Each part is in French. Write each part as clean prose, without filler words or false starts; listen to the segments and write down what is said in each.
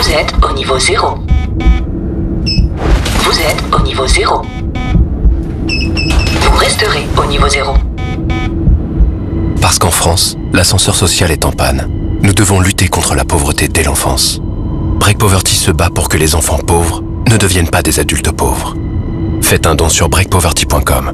Vous êtes au niveau 0. Vous êtes au niveau 0. Vous resterez au niveau 0. Parce qu'en France, l'ascenseur social est en panne. Nous devons lutter contre la pauvreté dès l'enfance. Break Poverty se bat pour que les enfants pauvres ne deviennent pas des adultes pauvres. Faites un don sur breakpoverty.com.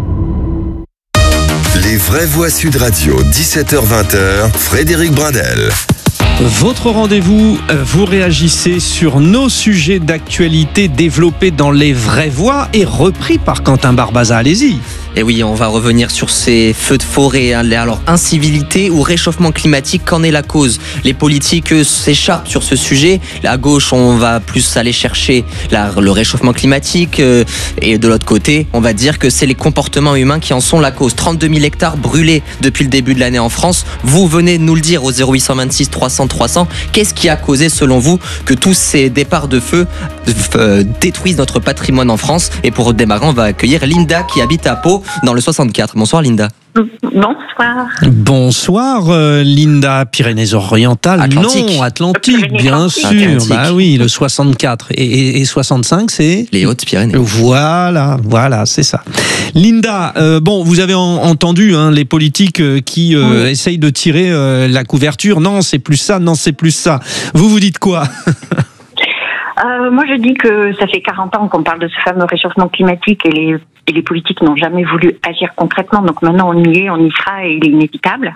Les vraies voix Sud Radio, 17h-20h, Frédéric Brindel. Votre rendez-vous, vous réagissez sur nos sujets d'actualité développés dans les vraies voix et repris par Quentin Barbaza. Allez-y. Et oui, on va revenir sur ces feux de forêt. Alors, incivilité ou réchauffement climatique, qu'en est la cause? Les politiques s'écharpent sur ce sujet. À gauche, on va plus aller chercher le réchauffement climatique. Et de l'autre côté, on va dire que c'est les comportements humains qui en sont la cause. 32 000 hectares brûlés depuis le début de l'année en France. Vous venez de nous le dire au 0826 300 300. Qu'est-ce qui a causé, selon vous, que tous ces départs de feu détruisent notre patrimoine en France? Et pour démarrer, on va accueillir Linda qui habite à Pau, dans le 64. Bonsoir Linda. Bonsoir. Bonsoir Linda, Pyrénées-Orientales. Atlantique. Non, Atlantique, bien sûr. Atlantique. Bah oui, le 64 et 65, c'est Les Hautes-Pyrénées. Voilà, c'est ça. Linda, bon, vous avez entendu les politiques qui essayent de tirer la couverture. Non, c'est plus ça. Non, c'est plus ça. Vous dites quoi? Moi, je dis que ça fait 40 ans qu'on parle de ce fameux réchauffement climatique et les politiques n'ont jamais voulu agir concrètement. Donc maintenant, on y est, on y sera et il est inévitable.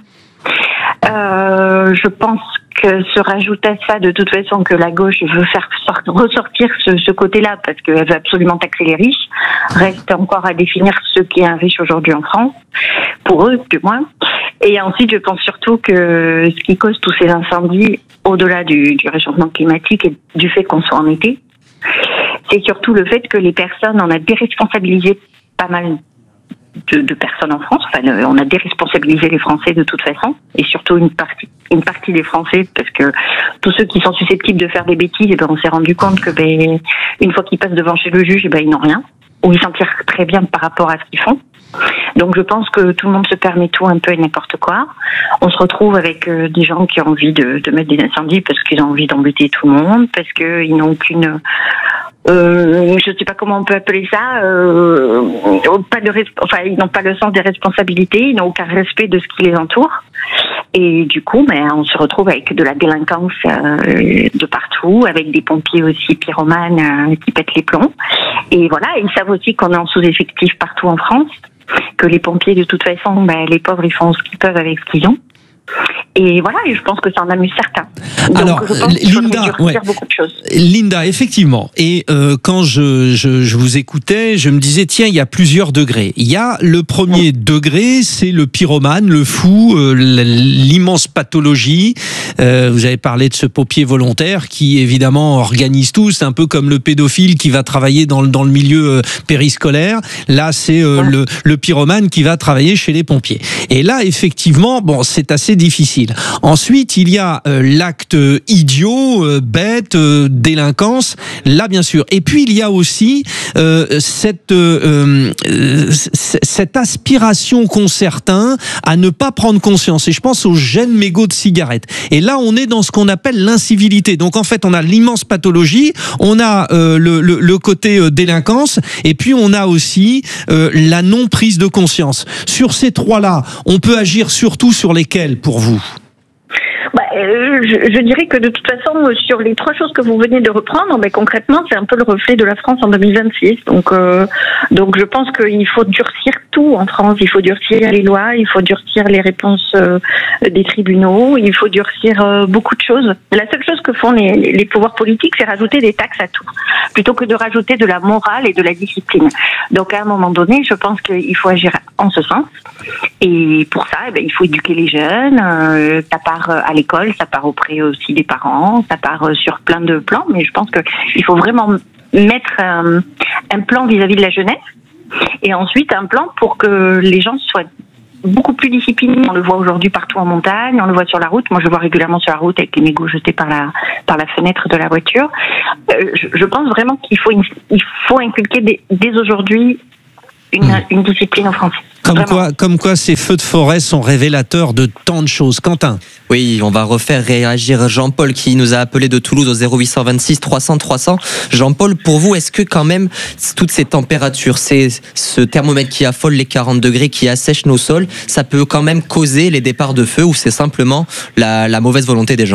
Je pense que se rajoute à ça, de toute façon, que la gauche veut faire ressortir ce côté-là parce qu'elle veut absolument taxer les riches. Reste encore à définir ce qu'est un riche aujourd'hui en France, pour eux, du moins. Et ensuite, je pense surtout que ce qui cause tous ces incendies, au-delà du réchauffement climatique et du fait qu'on soit en été, c'est surtout le fait que les personnes, on a déresponsabilisé pas mal de personnes en France. Enfin, on a déresponsabilisé les Français de toute façon, et surtout une partie des Français, parce que tous ceux qui sont susceptibles de faire des bêtises, on s'est rendu compte que une fois qu'ils passent devant chez le juge, ils n'ont rien, ou ils s'en tirent très bien par rapport à ce qu'ils font. Donc je pense que tout le monde se permet tout, un peu et n'importe quoi. On se retrouve avec des gens qui ont envie de mettre des incendies parce qu'ils ont envie d'embêter tout le monde, parce qu'ils n'ont aucune... je ne sais pas comment on peut appeler ça, ils n'ont pas le sens des responsabilités, ils n'ont aucun respect de ce qui les entoure. Et du coup, on se retrouve avec de la délinquance de partout, avec des pompiers aussi pyromanes qui pètent les plombs. Et voilà, ils savent aussi qu'on est en sous-effectif partout en France, que les pompiers, de toute façon, les pauvres, ils font ce qu'ils peuvent avec ce qu'ils ont. Et voilà, et je pense que ça en amuse certains. Donc, alors, je pense qu'il faudrait dire beaucoup de choses. Linda, effectivement. Et quand je vous écoutais, je me disais, tiens, il y a plusieurs degrés. Il y a le premier degré, c'est le pyromane, le fou, l'immense pathologie. Vous avez parlé de ce pompier volontaire qui, évidemment, organise tout. C'est un peu comme le pédophile qui va travailler dans le milieu périscolaire. Là, c'est le pyromane qui va travailler chez les pompiers. Et là, effectivement, c'est assez difficile. Ensuite, il y a l'acte idiot, bête, délinquance, là bien sûr. Et puis il y a aussi cette aspiration qu'ont certains à ne pas prendre conscience. Et je pense aux jeunes mégots de cigarettes. Et là, on est dans ce qu'on appelle l'incivilité. Donc en fait, on a l'immense pathologie, on a le côté délinquance, et puis on a aussi la non-prise de conscience. Sur ces trois-là, on peut agir surtout sur lesquels pour vous? Je dirais que de toute façon, sur les trois choses que vous venez de reprendre, concrètement, c'est un peu le reflet de la France en 2026. Donc je pense qu'il faut durcir tout en France. Il faut durcir les lois, il faut durcir les réponses des tribunaux, il faut durcir beaucoup de choses. La seule chose que font les pouvoirs politiques, c'est rajouter des taxes à tout, plutôt que de rajouter de la morale et de la discipline. Donc à un moment donné, je pense qu'il faut agir en ce sens. Et pour ça, il faut éduquer les jeunes. Ça part à l'école, ça part auprès aussi des parents, ça part sur plein de plans. Mais je pense qu'il faut vraiment mettre un plan vis-à-vis de la jeunesse, et ensuite un plan pour que les gens soient beaucoup plus disciplinés. On le voit aujourd'hui partout en montagne, on le voit sur la route. Moi, je le vois régulièrement sur la route avec les mégots jetés par la fenêtre de la voiture. Je pense vraiment qu'il faut inculquer dès aujourd'hui une discipline en France. Comme quoi ces feux de forêt sont révélateurs de tant de choses. Quentin. Oui, on va refaire réagir Jean-Paul qui nous a appelé de Toulouse au 0826 300 300. Jean-Paul, pour vous, est-ce que quand même toutes ces températures, ce thermomètre qui affole les 40 degrés, qui assèche nos sols, ça peut quand même causer les départs de feu ou c'est simplement la mauvaise volonté des gens ?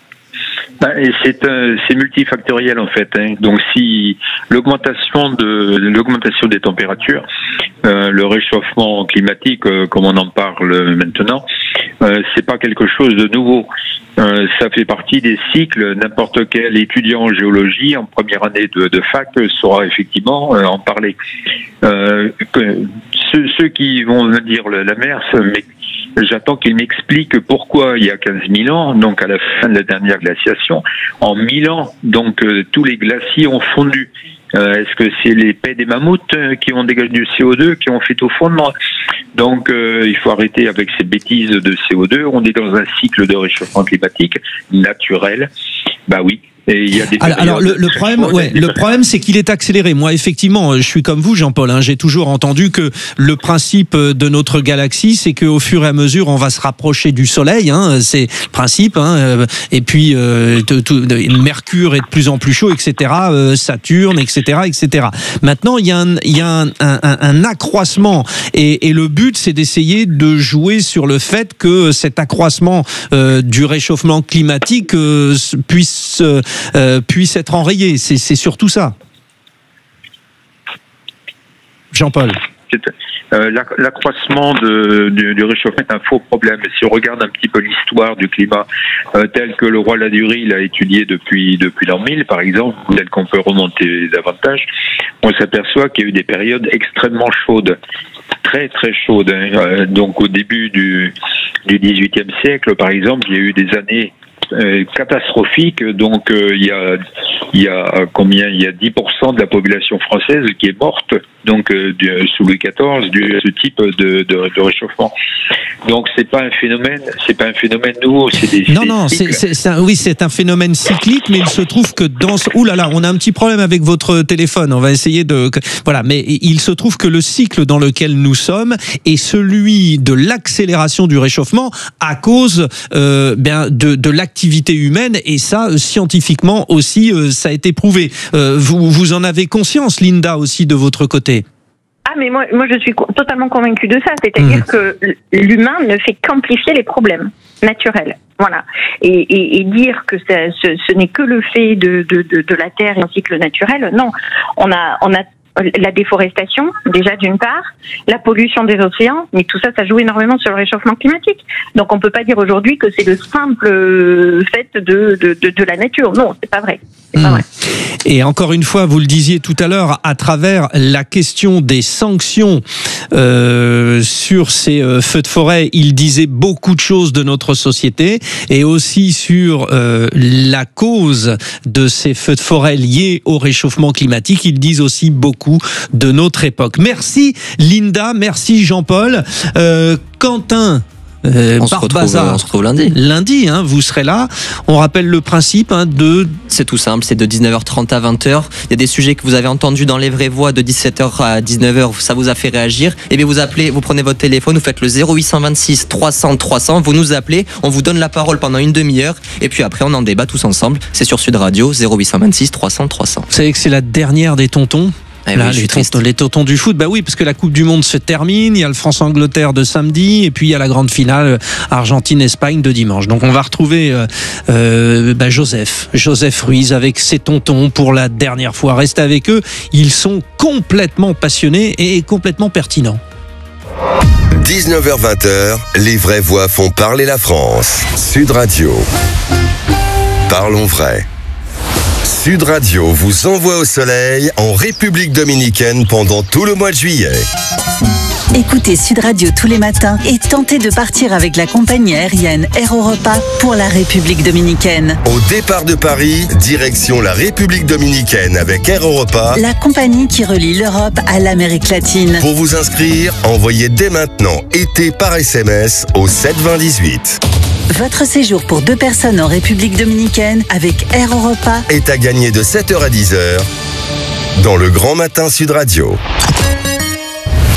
C'est multifactoriel en fait. Donc si l'augmentation des températures, le réchauffement climatique, comme on en parle maintenant, c'est pas quelque chose de nouveau. Ça fait partie des cycles. N'importe quel étudiant en géologie en première année de fac saura effectivement en parler. Ceux qui vont me dire la mer, j'attends qu'il m'explique pourquoi il y a 15 000 ans, donc à la fin de la dernière glaciation, en 1000 ans, donc tous les glaciers ont fondu. Est-ce que c'est les pets des mammouths qui ont dégagé du CO2, qui ont fait au fondement ? Donc il faut arrêter avec ces bêtises de CO2. On est dans un cycle de réchauffement climatique naturel. Bah oui. Et il y a des alors le problème c'est qu'il est accéléré. Moi effectivement, je suis comme vous Jean-Paul, j'ai toujours entendu que le principe de notre galaxie, c'est qu'au fur et à mesure on va se rapprocher du soleil, c'est le principe, et puis Mercure est de plus en plus chaud, etc., Saturne, etc., etc. Maintenant il y a un accroissement et le but c'est d'essayer de jouer sur le fait que cet accroissement du réchauffement climatique puisse être enrayé. C'est surtout ça. Jean-Paul. L'accroissement du réchauffement est un faux problème. Si on regarde un petit peu l'histoire du climat tel que le roi Ladurie l'a étudié depuis l'an 1000, par exemple, tel qu'on peut remonter davantage, on s'aperçoit qu'il y a eu des périodes extrêmement chaudes, très très chaudes. Donc au début du XVIIIe siècle, par exemple, il y a eu des années catastrophique. Donc il y a 10% de la population française qui est morte donc sous Louis XIV dû à ce type de réchauffement. Donc c'est pas un phénomène nouveau, c'est des c'est un phénomène cyclique, mais il se trouve que on a un petit problème avec votre téléphone, on va essayer mais il se trouve que le cycle dans lequel nous sommes est celui de l'accélération du réchauffement à cause de l'activité humaine, et ça scientifiquement aussi ça a été prouvé. Vous en avez conscience, Linda, aussi de votre côté? Ah, mais moi je suis totalement convaincue de ça, c'est-à-dire que l'humain ne fait qu'amplifier les problèmes naturels. Voilà. Et dire que ce n'est que le fait de la Terre et un cycle naturel, non. On a la déforestation, déjà d'une part, la pollution des océans, mais tout ça, ça joue énormément sur le réchauffement climatique. Donc on peut pas dire aujourd'hui que c'est le simple fait de la nature. Non, c'est pas vrai. C'est pas vrai. Et encore une fois, vous le disiez tout à l'heure, à travers la question des sanctions sur ces feux de forêt, il disait beaucoup de choses de notre société, et aussi sur la cause de ces feux de forêt liés au réchauffement climatique. Ils disent aussi beaucoup de notre époque. Merci Linda, merci Jean-Paul. Quentin, on se retrouve lundi. Lundi, vous serez là. On rappelle le principe C'est tout simple, c'est de 19h30 à 20h. Il y a des sujets que vous avez entendus dans Les Vraies Voix de 17h à 19h, ça vous a fait réagir. Et bien vous prenez votre téléphone, vous faites le 0826 300 300, vous nous appelez, on vous donne la parole pendant une demi-heure, et puis après on en débat tous ensemble. C'est sur Sud Radio, 0826 300 300. Vous savez que c'est la dernière des tontons. Là, les tontons du foot, oui, parce que la Coupe du Monde se termine, il y a le France-Angleterre de samedi, et puis il y a la grande finale Argentine-Espagne de dimanche. Donc on va retrouver Joseph Ruiz avec ses tontons pour la dernière fois. Restez avec eux, ils sont complètement passionnés et complètement pertinents. 19h-20h, les vraies voix font parler la France. Sud Radio. Parlons vrai. Sud Radio vous envoie au soleil en République dominicaine pendant tout le mois de juillet. Écoutez Sud Radio tous les matins et tentez de partir avec la compagnie aérienne Air Europa pour la République dominicaine. Au départ de Paris, direction la République dominicaine avec Air Europa, la compagnie qui relie l'Europe à l'Amérique latine. Pour vous inscrire, envoyez dès maintenant été par SMS au 72018. Votre séjour pour 2 personnes en République dominicaine avec Air Europa est à gagner de 7h à 10h dans le Grand Matin Sud Radio.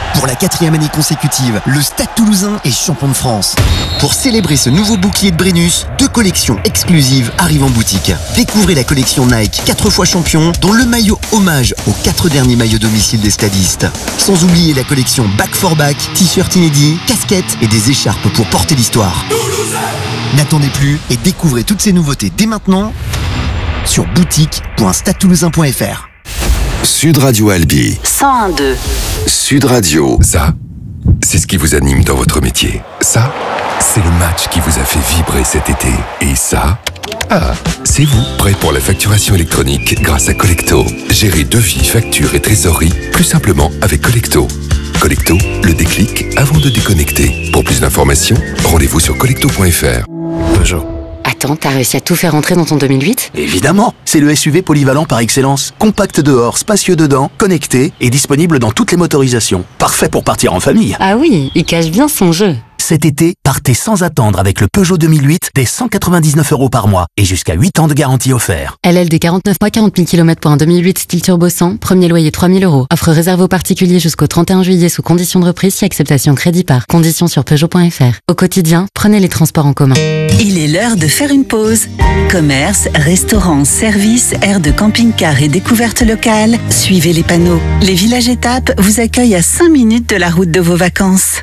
Pour la 4e année consécutive, le Stade Toulousain est champion de France. Pour célébrer ce nouveau bouclier de Brennus, 2 collections exclusives arrivent en boutique. Découvrez la collection Nike 4 fois champion, dont le maillot hommage aux 4 derniers maillots domicile des stadistes. Sans oublier la collection Back for Back, t-shirts inédits, casquettes et des écharpes pour porter l'histoire. N'attendez plus et découvrez toutes ces nouveautés dès maintenant sur boutique.stadetoulousain.fr. Sud Radio Albi. 101.2. Sud Radio. Ça, c'est ce qui vous anime dans votre métier. Ça, c'est le match qui vous a fait vibrer cet été. Et ça, c'est vous, prêt pour la facturation électronique grâce à Collecto. Gérez devis, factures et trésorerie plus simplement avec Collecto. Collecto, le déclic avant de déconnecter. Pour plus d'informations, rendez-vous sur collecto.fr. Peugeot. Attends, t'as réussi à tout faire rentrer dans ton 2008 ? Évidemment, c'est le SUV polyvalent par excellence. Compact dehors, spacieux dedans, connecté et disponible dans toutes les motorisations. Parfait pour partir en famille. Ah oui, il cache bien son jeu. Cet été, partez sans attendre avec le Peugeot 2008 dès 199 € par mois et jusqu'à 8 ans de garantie offert. LLD 49 mois, 40 000 km pour un 2008 style turbo 100, premier loyer 3 000 €. Offre réservée aux particuliers jusqu'au 31 juillet sous condition de reprise si acceptation crédit par. Conditions sur Peugeot.fr. Au quotidien, prenez les transports en commun. Il est l'heure de faire une pause. Commerce, restaurants, services, aires de camping-car et découvertes locales. Suivez les panneaux. Les villages étapes vous accueillent à 5 minutes de la route de vos vacances.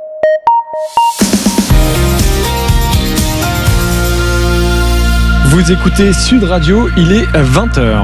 Vous écoutez Sud Radio, il est 20h.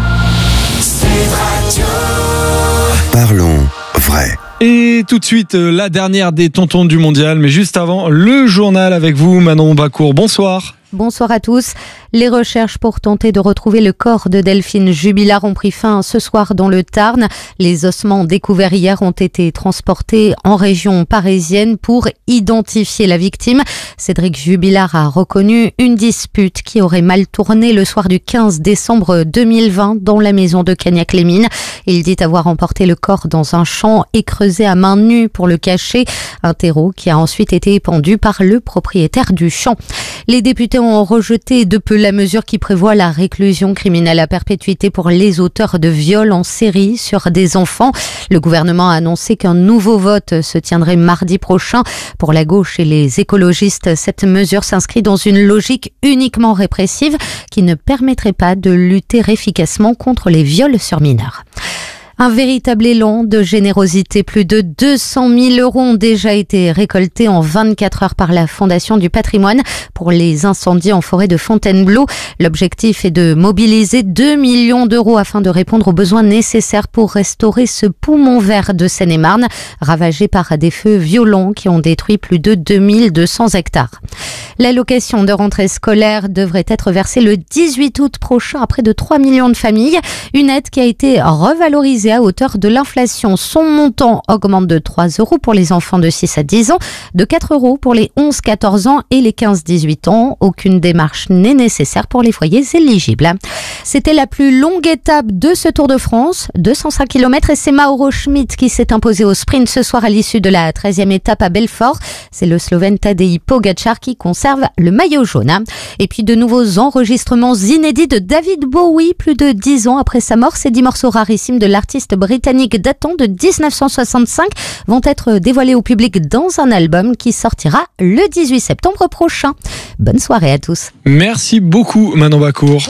Parlons vrai. Et tout de suite, la dernière des tontons du mondial, mais juste avant, le journal avec vous, Manon Bacour. Bonsoir. Bonsoir à tous. Les recherches pour tenter de retrouver le corps de Delphine Jubilard ont pris fin ce soir dans le Tarn. Les ossements découverts hier ont été transportés en région parisienne pour identifier la victime. Cédric Jubilard a reconnu une dispute qui aurait mal tourné le soir du 15 décembre 2020 dans la maison de Cagnac-les-Mines. Il dit avoir emporté le corps dans un champ et creusé à main nue pour le cacher. Un terreau qui a ensuite été épandu par le propriétaire du champ. Les députés ont rejeté de peu la mesure qui prévoit la réclusion criminelle à perpétuité pour les auteurs de viols en série sur des enfants. Le gouvernement a annoncé qu'un nouveau vote se tiendrait mardi prochain. Pour la gauche et les écologistes, cette mesure s'inscrit dans une logique uniquement répressive qui ne permettrait pas de lutter efficacement contre les viols sur mineurs. Un véritable élan de générosité. Plus de 200 000 € ont déjà été récoltés en 24 heures par la Fondation du patrimoine pour les incendies en forêt de Fontainebleau. L'objectif est de mobiliser 2 millions d'euros afin de répondre aux besoins nécessaires pour restaurer ce poumon vert de Seine-et-Marne, ravagé par des feux violents qui ont détruit plus de 2200 hectares. L'allocation de rentrée scolaire devrait être versée le 18 août prochain à près de 3 millions de familles. Une aide qui a été revalorisée à hauteur de l'inflation. Son montant augmente de 3 € pour les enfants de 6 à 10 ans, de 4 € pour les 11-14 ans et les 15-18 ans. Aucune démarche n'est nécessaire pour les foyers éligibles. C'était la plus longue étape de ce Tour de France, 205 km, et c'est Mauro Schmid qui s'est imposé au sprint ce soir à l'issue de la 13e étape à Belfort. C'est le Slovène Tadej Pogačar qui conserve le maillot jaune. Et puis de nouveaux enregistrements inédits de David Bowie, plus de 10 ans après sa mort. Ces 10 morceaux rarissimes de l'artiste britannique datant de 1965 vont être dévoilés au public dans un album qui sortira le 18 septembre prochain. Bonne soirée à tous. Merci beaucoup Manon Bacour.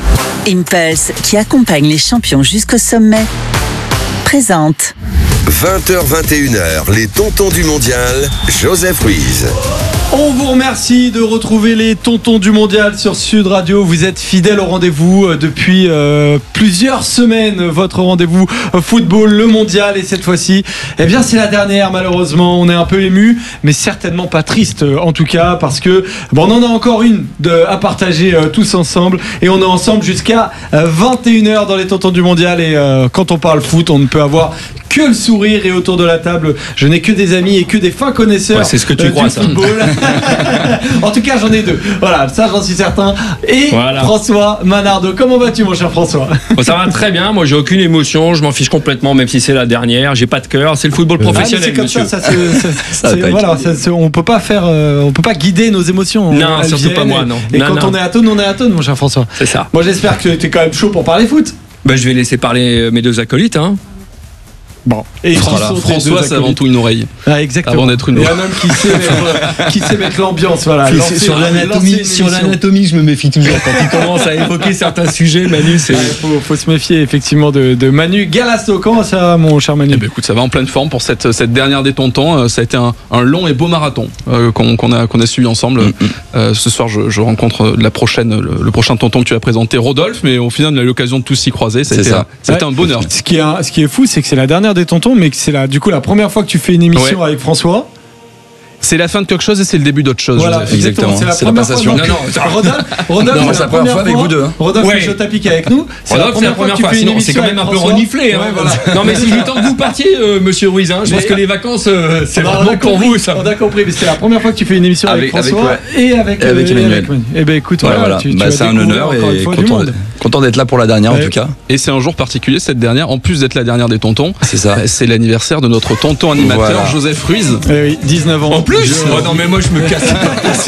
Impulse, qui accompagne les champions jusqu'au sommet, présente 20h-21h, les tontons du mondial, Joseph Ruiz. On vous remercie de retrouver les tontons du mondial sur Sud Radio. Vous êtes fidèles au rendez-vous depuis plusieurs semaines. Votre rendez-vous football, le mondial. Et cette fois-ci, eh bien, c'est la dernière, malheureusement. On est un peu ému, mais certainement pas triste, en tout cas, parce que on en a encore une à partager tous ensemble. Et on est ensemble jusqu'à 21h dans les tontons du mondial. Et quand on parle foot, on ne peut avoir que le sourire. Et autour de la table, je n'ai que des amis et que des fins connaisseurs. Ouais, c'est ce que tu crois, ça. En tout cas, j'en ai 2. Voilà, ça j'en suis certain. Et voilà. François Manardo, comment vas-tu, mon cher François? Ça va très bien. Moi, j'ai aucune émotion. Je m'en fiche complètement, même si c'est la dernière. J'ai pas de cœur. C'est le football professionnel. C'est comme monsieur. On peut pas faire, on peut pas guider nos émotions. Non, surtout pas moi, non. Et quand on est à Thônes, on est à Thônes, mon cher François. C'est ça. Moi, j'espère que tu es quand même chaud pour parler foot. Je vais laisser parler mes 2 acolytes. Bon. Et François, c'est avant tout une oreille. Ah, exactement. Avant d'être une Et voix. un homme qui sait mettre l'ambiance. Voilà. Sur l'anatomie, je me méfie toujours. Quand il commence à évoquer certains sujets, Manu, c'est. Faut se méfier effectivement de Manu Galasso. Comment ça va, mon cher Manu? Écoute, ça va en pleine forme pour cette dernière des tontons. Ça a été un long et beau marathon qu'on a suivi ensemble. Ce soir, je rencontre le prochain tonton que tu as présenté, Rodolphe, mais au final, on a eu l'occasion de tous s'y croiser. C'était un bonheur. Ce qui est fou, c'est que c'est la dernière des tontons, mais que c'est du coup la première fois que tu fais une émission avec François. C'est la fin de quelque chose et c'est le début d'autre chose. Voilà, exactement. C'est la passation. Rodolphe, c'est la première fois avec vous deux. Rodolphe Michotapy qui est avec nous. Rodolphe, c'est la première fois. Sinon, c'est quand même un peu reniflé. Non, mais c'est du temps que vous partiez, monsieur Ruiz. Je pense que les vacances, c'est vraiment pour vous, ça. On a compris, mais c'est la première fois que tu fais une émission avec François et avec Emmanuel. Eh ben écoute, c'est un honneur et content d'être là pour la dernière en tout cas. Et c'est un jour particulier cette dernière. En plus d'être la dernière des tontons, c'est ça. C'est l'anniversaire de notre tonton animateur Joseph Ruiz. Oui, 19 ans. En plus. Oh non mais moi je me casse.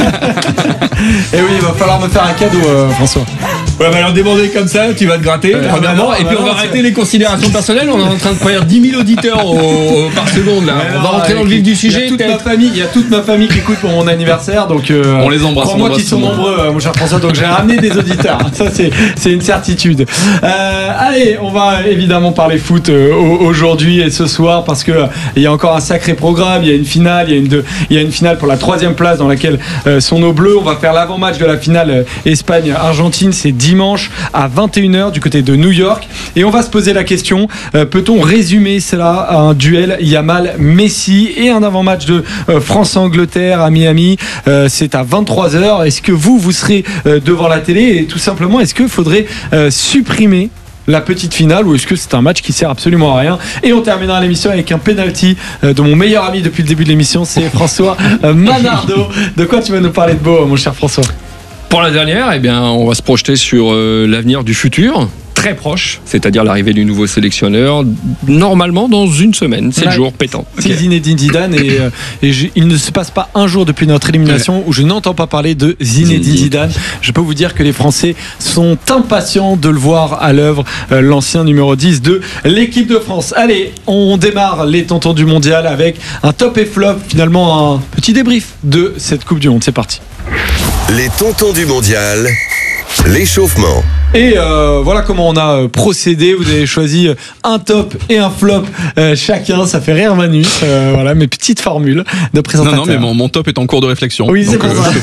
Et oui, il va falloir me faire un cadeau, François. Ouais, bah alors demander comme ça, tu vas te gratter, premièrement, et puis on va arrêter les considérations personnelles. On est en train de faire 10 000 auditeurs par seconde là. On va rentrer dans le vif du sujet. Il y a toute ma famille qui écoute pour mon anniversaire, donc on les embrasse. Crois-moi qu'ils sont nombreux, mon cher François. Donc j'ai ramené des auditeurs. Ça c'est une certitude. Allez, on va évidemment parler foot aujourd'hui et ce soir parce que il y a encore un sacré programme. Il y a une finale, il y a une finale pour la 3e place dans laquelle sont nos bleus. On va faire l'avant-match de la finale Espagne-Argentine. C'est dimanche à 21h du côté de New York. Et on va se poser la question, peut-on résumer cela à un duel Yamal-Messi et un avant-match de France-Angleterre à Miami. C'est à 23h. Est-ce que vous serez devant la télé et tout simplement, est-ce qu'il faudrait supprimer la petite finale ou est-ce que c'est un match qui sert absolument à rien? Et on terminera l'émission avec un penalty de mon meilleur ami depuis le début de l'émission, c'est François Manardo. De quoi tu vas nous parler de beau, mon cher François? Pour la dernière, eh bien, on va se projeter sur l'avenir du futur, très proche, c'est-à-dire l'arrivée du nouveau sélectionneur, normalement dans une semaine, 7 jours, pétant. C'est Zinedine Zidane et il ne se passe pas un jour depuis notre élimination où je n'entends pas parler de Zinedine Zidane. Je peux vous dire que les Français sont impatients de le voir à l'œuvre, l'ancien numéro 10 de l'équipe de France. Allez, on démarre les tontons du mondial avec un top et flop, finalement un petit débrief de cette Coupe du Monde. C'est parti. Les tontons du mondial, l'échauffement. Et voilà comment on a procédé. Vous avez choisi un top et un flop chacun. Ça fait rire Manu. Voilà mes petites formules de présentation. Non, mais mon top est en cours de réflexion. Oui, c'est pour ça.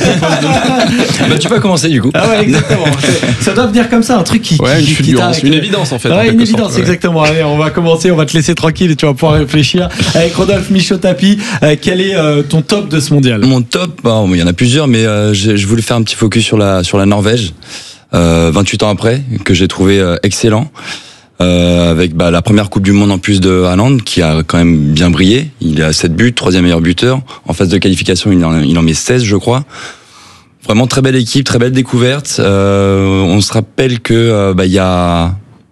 Bah, tu peux commencer du coup. Ah ouais, exactement. Ça doit venir comme ça, un truc qui une fulgurance, une évidence en fait. Ouais, une évidence, exactement. Allez, on va commencer. On va te laisser tranquille et tu vas pouvoir réfléchir avec Rodolphe Michotapy. Quel est ton top de ce mondial? Mon top, il y en a plusieurs, mais je voulais faire un petit focus sur la Norvège. 28 ans après, que j'ai trouvé excellent, avec la première Coupe du Monde en plus de Haaland, qui a quand même bien brillé. Il est à 7 buts, 3e meilleur buteur. En phase de qualification, il en met 16, je crois. Vraiment très belle équipe, très belle découverte. On se rappelle que il y a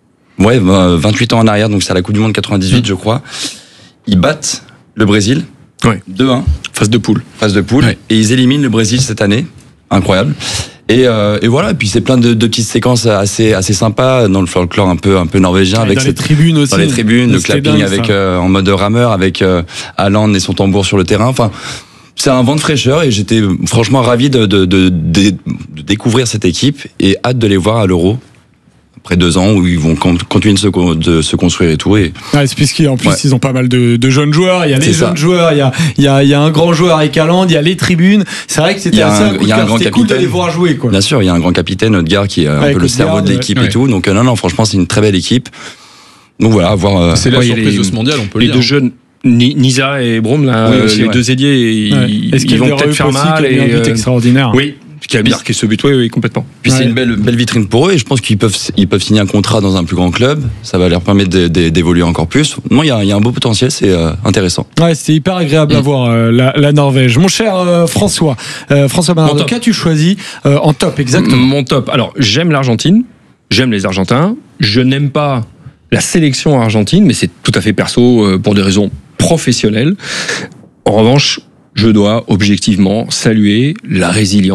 28 ans en arrière, donc c'est à la Coupe du Monde 98, je crois. Ils battent le Brésil, 2-1. Phase de poule. Ouais. Et ils éliminent le Brésil cette année. Incroyable. Et voilà, et puis c'est plein de petites séquences assez sympas dans le folklore un peu norvégien, avec les tribunes aussi. Dans les tribunes, le clapping avec en mode rameur avec Haaland et son tambour sur le terrain. Enfin, c'est un vent de fraîcheur et j'étais franchement ravi de découvrir cette équipe et hâte de les voir à l'Euro. Après 2 ans où ils vont continuer de se construire et tout. Ouais, c'est puisqu'en plus ils ont pas mal de jeunes joueurs. Il y a les jeunes joueurs, il y a un grand joueur avec Haaland, il y a les tribunes. C'est vrai que c'était assez c'était cool de les voir jouer, quoi. Bien sûr, il y a un grand capitaine, Odegaard, qui est un peu le cerveau de l'équipe et tout. Donc non, franchement, c'est une très belle équipe. Donc voilà, à voir. C'est la surprise de ce mondial, on peut le dire. Les 2 jeunes. Nisa et Brome, les 2 ailiers, ils vont peut-être faire mal. Et un but extraordinaire. Oui. Qui a marqué ce but, oui, complètement. Puis c'est une belle vitrine pour eux et je pense qu'ils peuvent signer un contrat dans un plus grand club. Ça va leur permettre d'évoluer encore plus. Non, il y a un beau potentiel, c'est intéressant. Ouais, c'était hyper agréable à voir la Norvège. Mon cher François Manardo, qu'as-tu choisi en top exactement? Mon top. Alors, j'aime l'Argentine, j'aime les Argentins. Je n'aime pas la sélection argentine, mais c'est tout à fait perso pour des raisons professionnelles. En revanche, je dois objectivement saluer la résilience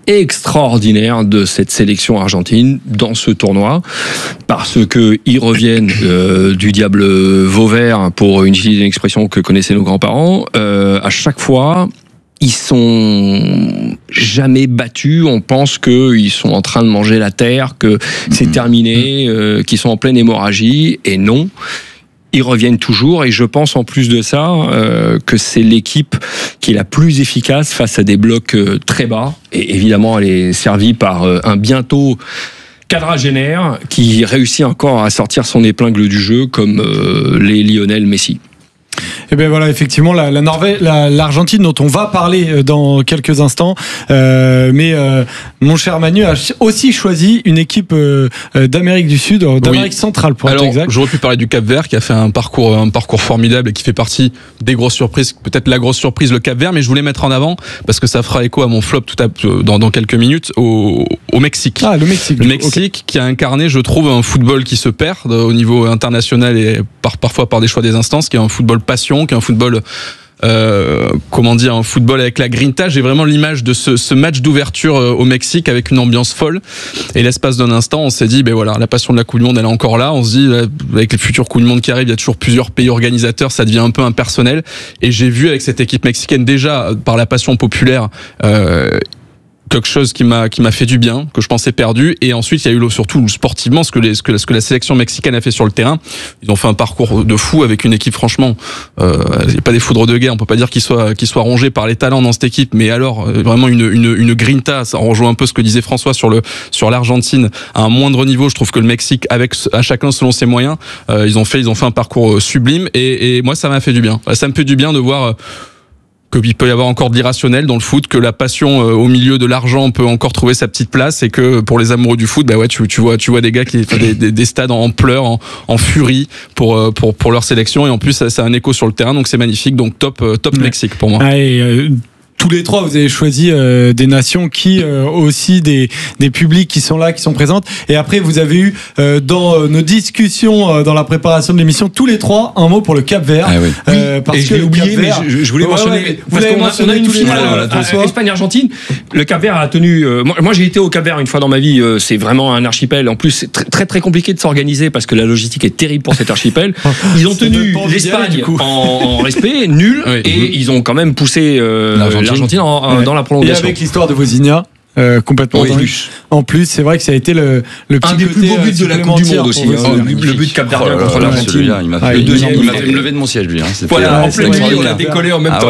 extraordinaire de cette sélection argentine dans ce tournoi, parce que ils reviennent du diable Vauvert, pour utiliser une expression que connaissaient nos grands-parents. À chaque fois, ils sont jamais battus. On pense qu'ils sont en train de manger la terre, que c'est terminé, qu'ils sont en pleine hémorragie, et non. Ils reviennent toujours, et je pense en plus de ça que c'est l'équipe qui est la plus efficace face à des blocs très bas, et évidemment elle est servie par un bientôt quadragénaire qui réussit encore à sortir son épingle du jeu comme les Lionel Messi. Et bien voilà, effectivement, la Norvège, l'Argentine dont on va parler dans quelques instants. Mais mon cher Manu a aussi choisi une équipe d'Amérique du Sud, d'Amérique centrale pour être exact. J'aurais pu parler du Cap-Vert qui a fait un parcours formidable et qui fait partie des grosses surprises, peut-être la grosse surprise, le Cap-Vert, mais je voulais mettre en avant, parce que ça fera écho à mon flop dans quelques minutes, au Mexique. Ah, le Mexique. Le Mexique qui a incarné, je trouve, un football qui se perd au niveau international et parfois par des choix des instances, qui est un football passion, qui est un football un football avec la grinta. J'ai vraiment l'image de ce match d'ouverture au Mexique avec une ambiance folle, et l'espace d'un instant on s'est dit la passion de la Coupe du Monde elle est encore là. On se dit avec les futures Coupes du Monde qui arrivent, il y a toujours plusieurs pays organisateurs, ça devient un peu impersonnel, et j'ai vu avec cette équipe mexicaine, déjà par la passion populaire, quelque chose qui m'a fait du bien, que je pensais perdu. Et ensuite il y a eu surtout sportivement ce que la sélection mexicaine a fait sur le terrain. Ils ont fait un parcours de fou avec une équipe, franchement, il n'y a pas des foudres de guerre, on peut pas dire qu'ils soient rongés par les talents dans cette équipe, mais alors vraiment une grinta. Ça rejoint un peu ce que disait François sur l'Argentine à un moindre niveau. Je trouve que le Mexique, à chacun selon ses moyens, ils ont fait un parcours sublime, et moi ça m'a fait du bien. Ça me fait du bien de voir qu'il peut y avoir encore de l'irrationnel dans le foot, que la passion au milieu de l'argent peut encore trouver sa petite place, et que pour les amoureux du foot, tu vois des gars qui font des stades en pleurs, en furie pour leur sélection, et en plus ça a un écho sur le terrain, donc c'est magnifique. Donc top Mexique pour moi. Tous les trois, vous avez choisi des nations qui aussi des publics qui sont là, qui sont présentes. Et après, vous avez eu dans nos discussions, dans la préparation de l'émission, tous les trois un mot pour le Cap-Vert. Parce que je l'ai oublié, mais je voulais mentionner. Parce qu'on a une finale Espagne-Argentine. Le Cap-Vert a tenu. Moi, j'ai été au Cap-Vert une fois dans ma vie. C'est vraiment un archipel. En plus, c'est très très compliqué de s'organiser parce que la logistique est terrible pour cet archipel. Ils ont tenu l'Espagne en respect, nul, et ils ont quand même poussé l'Argentine dans la prolongation. Et avec l'histoire de Vozinha, complètement en plus, c'est vrai que ça a été le petit un des plus beaux buts de la Coupe du Monde aussi. Le but de Cap-Verdien contre l'Argentine. Celui-là, il m'a fait me lever de mon siège, lui. Voilà, en pleine nuit, on a décollé en même temps.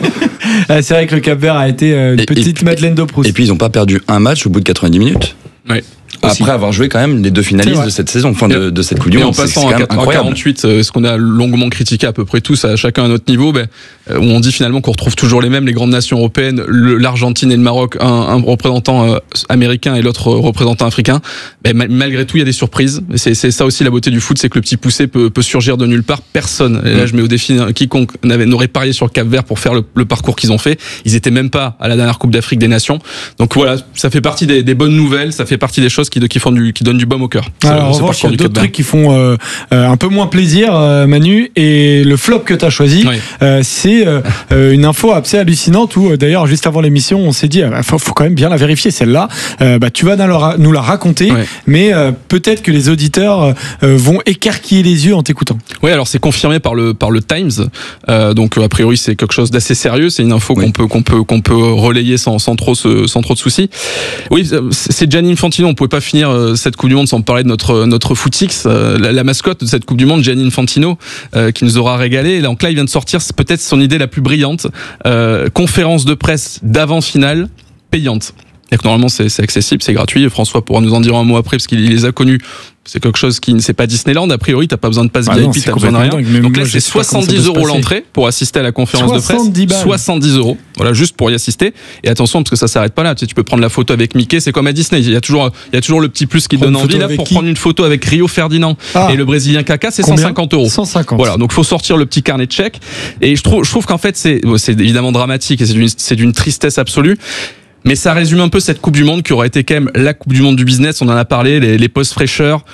C'est vrai que le Cap-Vert a été une petite Madeleine de Proust. Et puis ils n'ont pas perdu un match au bout de 90 minutes. Après avoir joué quand même les deux finalistes de cette saison, de cette Coupe du Monde. Et en passant à 48, ce qu'on a longuement critiqué à peu près tous, à chacun à notre niveau, où on dit finalement qu'on retrouve toujours les grandes nations européennes, l'Argentine et le Maroc, un représentant américain et l'autre représentant africain. Malgré tout, il y a des surprises. C'est ça aussi la beauté du foot, c'est que le petit poussé peut surgir de nulle part. Personne, et là je mets au défi quiconque n'aurait parié sur le Cap-Vert pour faire le parcours qu'ils ont fait. Ils étaient même pas à la dernière Coupe d'Afrique des Nations. Donc voilà, ça fait partie des bonnes nouvelles, ça fait partie des choses qui donnent du baume au cœur. Alors, en revanche, il y a d'autres trucs qui font un peu moins plaisir, Manu, et le flop que tu as choisi, c'est une info assez hallucinante où, d'ailleurs, juste avant l'émission, on s'est dit, faut quand même bien la vérifier, celle-là. Tu vas nous la raconter, mais peut-être que les auditeurs vont écarquiller les yeux en t'écoutant. Oui, alors c'est confirmé par le Times, donc a priori c'est quelque chose d'assez sérieux, c'est une info qu'on peut relayer sans trop de soucis. Oui, c'est Gianni Infantino, on pouvait pas finir cette Coupe du Monde sans parler de notre footix, la mascotte de cette Coupe du Monde, Gianni Infantino, qui nous aura régalé. Et donc là, il vient de sortir, c'est peut-être son idée la plus brillante, conférence de presse d'avant-finale payante. Et que normalement c'est accessible, c'est gratuit. François pourra nous en dire un mot après parce qu'il les a connus. C'est quelque chose qui ne c'est pas Disneyland. A priori, t'as pas besoin de passe VIP, t'as besoin de rien. Donc là, c'est 70 € l'entrée pour assister à la conférence de presse. 70 €. Voilà, juste pour y assister. Et attention, parce que ça s'arrête pas là. Tu peux prendre la photo avec Mickey. C'est comme à Disney. Il y a toujours le petit plus qui donne envie là pour prendre une photo avec Rio Ferdinand et le Brésilien Kaká. C'est 150 €. 150. Voilà. Donc faut sortir le petit carnet de chèques. Et je trouve qu'en fait, c'est évidemment dramatique et c'est d'une tristesse absolue. Mais ça résume un peu cette Coupe du Monde qui aurait été quand même la Coupe du Monde du business. On en a parlé, les postes fraîcheurs,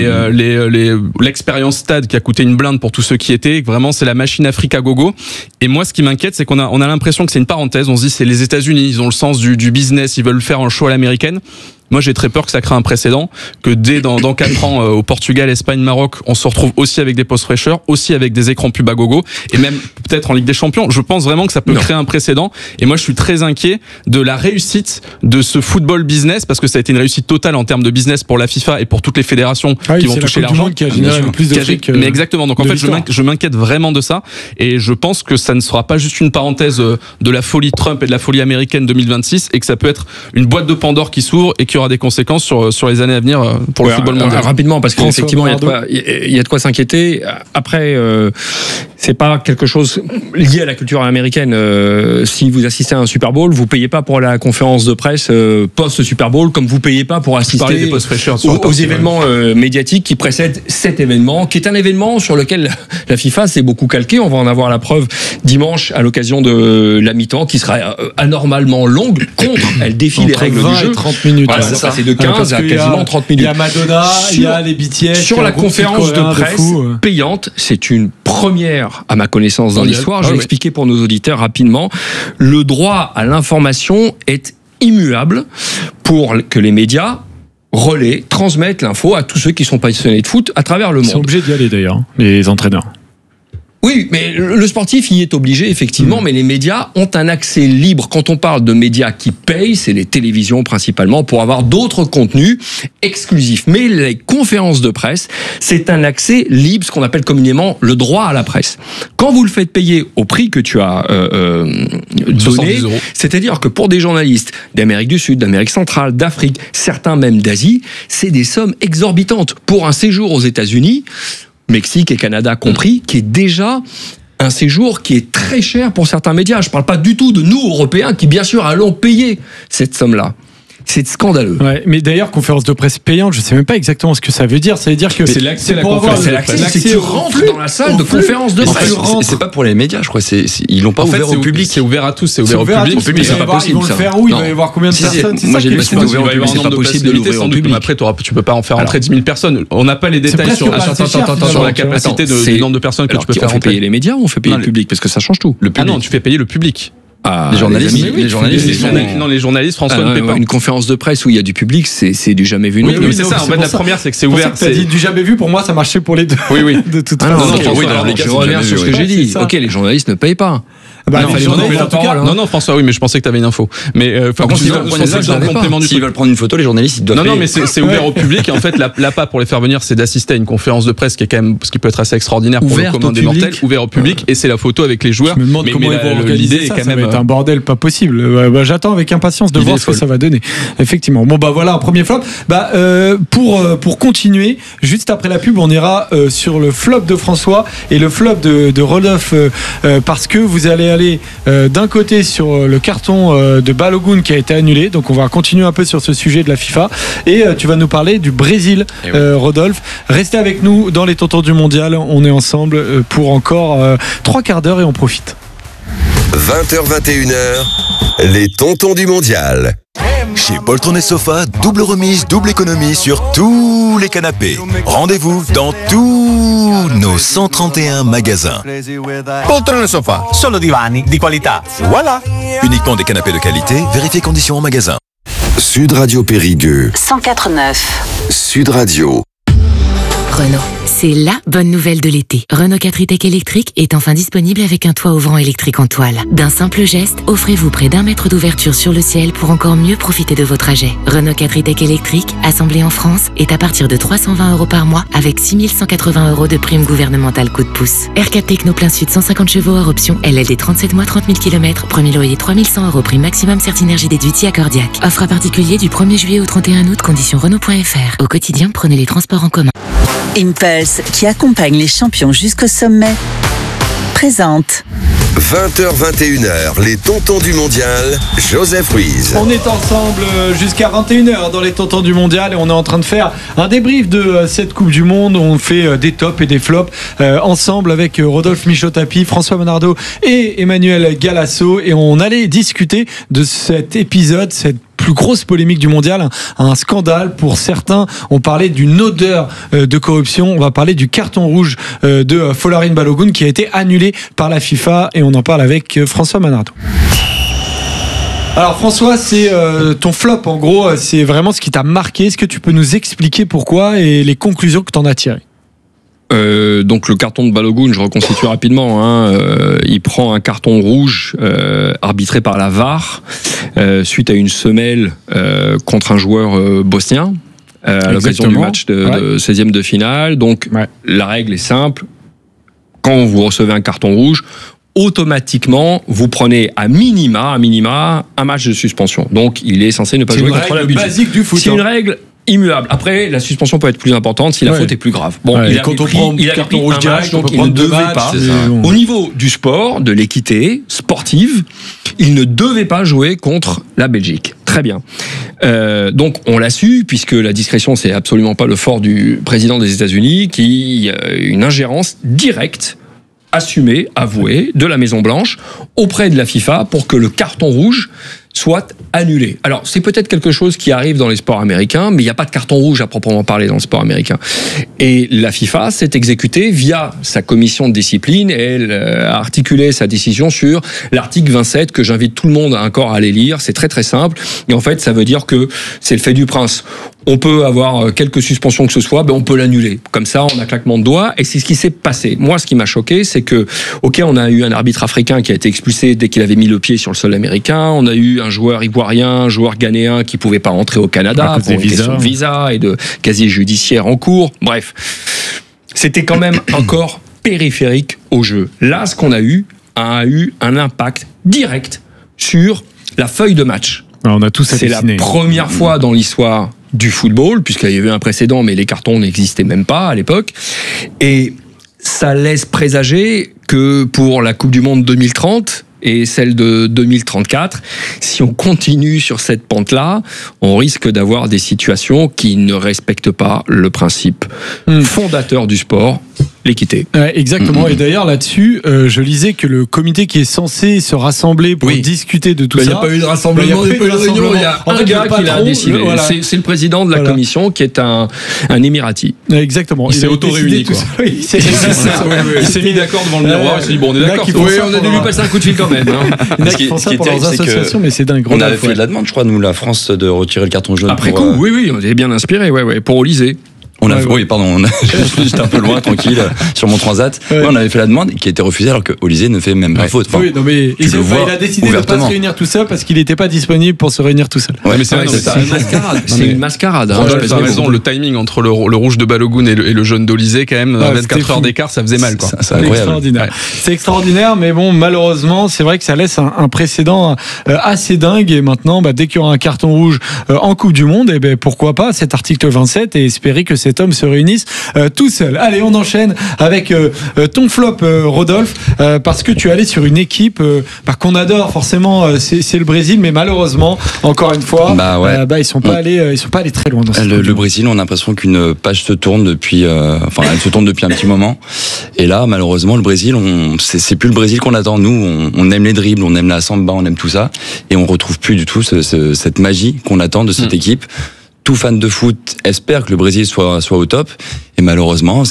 l'expérience stade qui a coûté une blinde pour tous ceux qui étaient. Vraiment, c'est la machine Africa gogo. Et moi, ce qui m'inquiète, c'est qu'on a l'impression que c'est une parenthèse. On se dit, c'est les États-Unis, ils ont le sens du business, ils veulent faire un show à l'américaine. Moi, j'ai très peur que ça crée un précédent, que dès dans 4 ans, au Portugal, Espagne, Maroc, on se retrouve aussi avec des postes fraîcheurs, aussi avec des écrans pub à gogo, et même peut-être en Ligue des Champions. Je pense vraiment que ça peut créer un précédent. Et moi, je suis très inquiet de la réussite de ce football business, parce que ça a été une réussite totale en termes de business pour la FIFA et pour toutes les fédérations qui vont toucher l'argent. Qui a généré le plus de fric. Mais exactement. Donc en fait, je m'inquiète vraiment de ça, et je pense que ça ne sera pas juste une parenthèse de la folie Trump et de la folie américaine 2026, et que ça peut être une boîte de Pandore qui s'ouvre et qui aura des conséquences sur les années à venir pour le football mondial. Rapidement, parce qu'effectivement, il y a de quoi s'inquiéter. Après, c'est pas quelque chose lié à la culture américaine. Si vous assistez à un Super Bowl, vous payez pas pour la conférence de presse post-Super Bowl, comme vous payez pas pour assister aux événements médiatiques qui précèdent cet événement, qui est un événement sur lequel la FIFA s'est beaucoup calquée. On va en avoir la preuve dimanche à l'occasion de la mi-temps, qui sera anormalement longue. Elle défie les règles du jeu. 30 minutes. Voilà, ça passé de 15 à quasiment 30 minutes. Il y a Madonna, il y a les BTS. Sur la conférence de presse payante, c'est une première à ma connaissance dans l'histoire. Je vais expliquer pour nos auditeurs rapidement. Le droit à l'information est immuable pour que les médias relaient, transmettent l'info à tous ceux qui sont passionnés de foot à travers le monde. Ils sont obligés d'y aller d'ailleurs, les entraîneurs. Oui, mais le sportif y est obligé, effectivement, mais les médias ont un accès libre. Quand on parle de médias qui payent, c'est les télévisions principalement, pour avoir d'autres contenus exclusifs. Mais les conférences de presse, c'est un accès libre, ce qu'on appelle communément le droit à la presse. Quand vous le faites payer au prix que tu as donné, c'est-à-dire que pour des journalistes d'Amérique du Sud, d'Amérique centrale, d'Afrique, certains même d'Asie, c'est des sommes exorbitantes. Pour un séjour aux États-Unis, Mexique et Canada compris, qui est déjà un séjour qui est très cher pour certains médias. Je ne parle pas du tout de nous, Européens, qui bien sûr allons payer cette somme-là. C'est scandaleux. Ouais, mais d'ailleurs, conférence de presse payante, je ne sais même pas exactement ce que ça veut dire. Ça veut dire que c'est l'accès à la conférence. C'est l'accès, c'est que tu rentres dans la salle de conférence de presse. C'est pas pour les médias, je crois. Ils l'ont pas ouvert au public. C'est ouvert à tous. C'est ouvert au public. C'est pas possible. Ils vont le faire où? Il va y avoir combien de personnes? Moi, j'ai vu que c'était ouvert au public. C'est pas possible de l'ouvrir au public. Après, tu peux pas en faire entrer 10 000 personnes. On n'a pas les détails sur la capacité du nombre de personnes que tu peux faire rentrer. On fait payer les médias ou on fait payer le public? Parce que ça change tout. Ah non, tu fais payer le public. Les journalistes, non, les journalistes, François ne paie pas. Une conférence de presse où il y a du public, c'est du jamais vu. Oui, c'est ça. En fait, la première, c'est que c'est ouvert. T'as dit du jamais vu. Pour moi, ça marchait pour les deux. Oui. De toute façon. Je reviens sur ce que j'ai dit. Ok, les journalistes ne payent pas. Non, François, oui, mais je pensais que tu avais une info. Mais s'ils veulent prendre une photo, les journalistes, ils doivent payer. Non, mais c'est ouvert au public. Et en fait, l'appât pour les faire venir, c'est d'assister à une conférence de presse qui est quand même, ce qui peut être assez extraordinaire pour le commun des mortels, ouvert au public, et c'est la photo avec les joueurs. Je me demande comment ils vont organiser ça. Ça va être un bordel pas possible. J'attends avec impatience de voir ce que ça va donner. Effectivement. Bon, voilà, un premier flop. Pour continuer, juste après la pub, on ira sur le flop de François et le flop de Rodolphe, parce que vous allez aller d'un côté sur le carton de Balogun qui a été annulé, donc on va continuer un peu sur ce sujet de la FIFA, et tu vas nous parler du Brésil, Rodolphe. Restez avec nous dans les Tontons du Mondial, on est ensemble pour encore 3 quarts d'heure et on profite. 20h-21h, les Tontons du Mondial. Chez Poltron et Sofa, double remise, double économie sur tous les canapés. Rendez-vous dans tous nos 131 magasins. Poltron et Sofa, solo divani di qualità. Voilà. Uniquement des canapés de qualité, vérifiez conditions en magasin. Sud Radio Périgueux. 104.9. Sud Radio. Renault. C'est la bonne nouvelle de l'été. Renault 4 e-Tech électrique est enfin disponible avec un toit ouvrant électrique en toile. D'un simple geste, offrez-vous près d'1 mètre d'ouverture sur le ciel pour encore mieux profiter de vos trajets. Renault 4 e-Tech électrique, assemblé en France, est à partir de 320 € par mois avec 6 180 € de prime gouvernementale coup de pouce. R4 Techno plein sud 150 chevaux hors option, LLD 37 mois 30 000 km, premier loyer 3 100 € prime maximum Certinergie déduit accordiaque. Offre à particulier du 1er juillet au 31 août, conditions Renault.fr. Au quotidien, prenez les transports en commun. Impulse, qui accompagne les champions jusqu'au sommet, présente 20h-21h, les tontons du mondial, Joseph Ruiz. On est ensemble jusqu'à 21h dans les tontons du mondial et on est en train de faire un débrief de cette Coupe du Monde. On fait des tops et des flops ensemble avec Rodolphe Michot-Tapie, François Menardo et Emmanuel Galasso, et on allait discuter de cet épisode, cette plus grosse polémique du mondial, un scandale pour certains. On parlait d'une odeur de corruption. On va parler du carton rouge de Folarin Balogun qui a été annulé par la FIFA, et on en parle avec François Menardo. Alors François, c'est ton flop en gros, c'est vraiment ce qui t'a marqué. Est-ce que tu peux nous expliquer pourquoi et les conclusions que tu en as tirées? Donc le carton de Balogun, je reconstitue rapidement, il prend un carton rouge arbitré par la VAR suite à une semelle contre un joueur bosnien à l'occasion du match de 16e de finale. Donc la règle est simple, quand vous recevez un carton rouge, automatiquement vous prenez à minima un match de suspension. Donc il est censé ne pas jouer contre la Belgique. C'est une règle basique du foot. C'est une règle immuable. Après, la suspension peut être plus importante si la faute est plus grave. Bon, il a pris un match, donc il ne devait pas. Au niveau du sport, de l'équité sportive, il ne devait pas jouer contre la Belgique. Très bien. Donc on l'a su, puisque la discrétion, c'est absolument pas le fort du président des États-Unis, qui a une ingérence directe, assumée, avouée, de la Maison-Blanche auprès de la FIFA pour que le carton rouge soit annulé. Alors, c'est peut-être quelque chose qui arrive dans les sports américains, mais il n'y a pas de carton rouge à proprement parler dans le sport américain. Et la FIFA s'est exécutée via sa commission de discipline, et elle a articulé sa décision sur l'article 27, que j'invite tout le monde encore à aller lire. C'est très très simple. Et en fait, ça veut dire que c'est le fait du prince. On peut avoir quelques suspensions que ce soit, on peut l'annuler. Comme ça, on a claquement de doigts, et c'est ce qui s'est passé. Moi, ce qui m'a choqué, c'est que, ok, on a eu un arbitre africain qui a été expulsé dès qu'il avait mis le pied sur le sol américain. On a eu un joueur ivoirien, un joueur ghanéen qui pouvait pas rentrer au Canada pour une question de visa et de casier judiciaire en cours. Bref, c'était quand même encore périphérique au jeu. Là, ce qu'on a eu un impact direct sur la feuille de match. Alors, on a tous C'est la première fois dans l'histoire du football, puisqu'il y avait eu un précédent, mais les cartons n'existaient même pas à l'époque. Et ça laisse présager que pour la Coupe du Monde 2030 et celle de 2034, si on continue sur cette pente-là, on risque d'avoir des situations qui ne respectent pas le principe fondateur du sport, l'équité. Exactement. Et d'ailleurs, là-dessus, je lisais que le comité qui est censé se rassembler pour discuter de tout ça... Il n'y a pas eu de rassemblement, il n'y a pas eu de réunion. Il y a un gars qui l'a décidé. C'est le président de la commission qui est un Émirati. Exactement. Il s'est auto-réuni, quoi. Il s'est mis d'accord devant le miroir. Il s'est dit, bon, on est d'accord. On a dû lui passer un coup de fil quand même. Il y en a qui font ça pour leurs associations, mais c'est dingue. On avait fait de la demande, je crois, nous, la France, de retirer le carton jaune. Après coup, oui, on était bien inspiré, pour Olysée. J'étais un peu loin, tranquille, sur mon transat. On avait fait la demande qui a été refusée alors que Olysée ne fait même pas faute. Oui, non, mais il a décidé de ne pas se réunir tout seul parce qu'il n'était pas disponible pour se réunir tout seul. Mais c'est une mascarade. C'est une mascarade. Tu as raison, le timing entre le rouge de Balogun et le jaune d'Olysée, quand même, 24 heures d'écart, ça faisait mal, quoi. C'est extraordinaire. C'est extraordinaire, mais bon, malheureusement, c'est vrai que ça laisse un précédent assez dingue. Et maintenant, dès qu'il y aura un carton rouge en Coupe du Monde, pourquoi pas cet article 27 et espérer que cet homme se réunisse tout seul. Allez, on enchaîne avec ton flop, Rodolphe, parce que tu es allé sur une équipe qu'on adore forcément, c'est le Brésil, mais malheureusement, encore une fois, ils sont pas allés très loin. Le Brésil, on a l'impression qu'une page se tourne depuis, elle se tourne depuis un petit moment. Et là, malheureusement, le Brésil, c'est plus le Brésil qu'on attend. Nous, on aime les dribbles, on aime la samba, on aime tout ça, et on retrouve plus du tout cette magie qu'on attend de cette équipe. Tout fan de foot espère que le Brésil soit au top, et malheureusement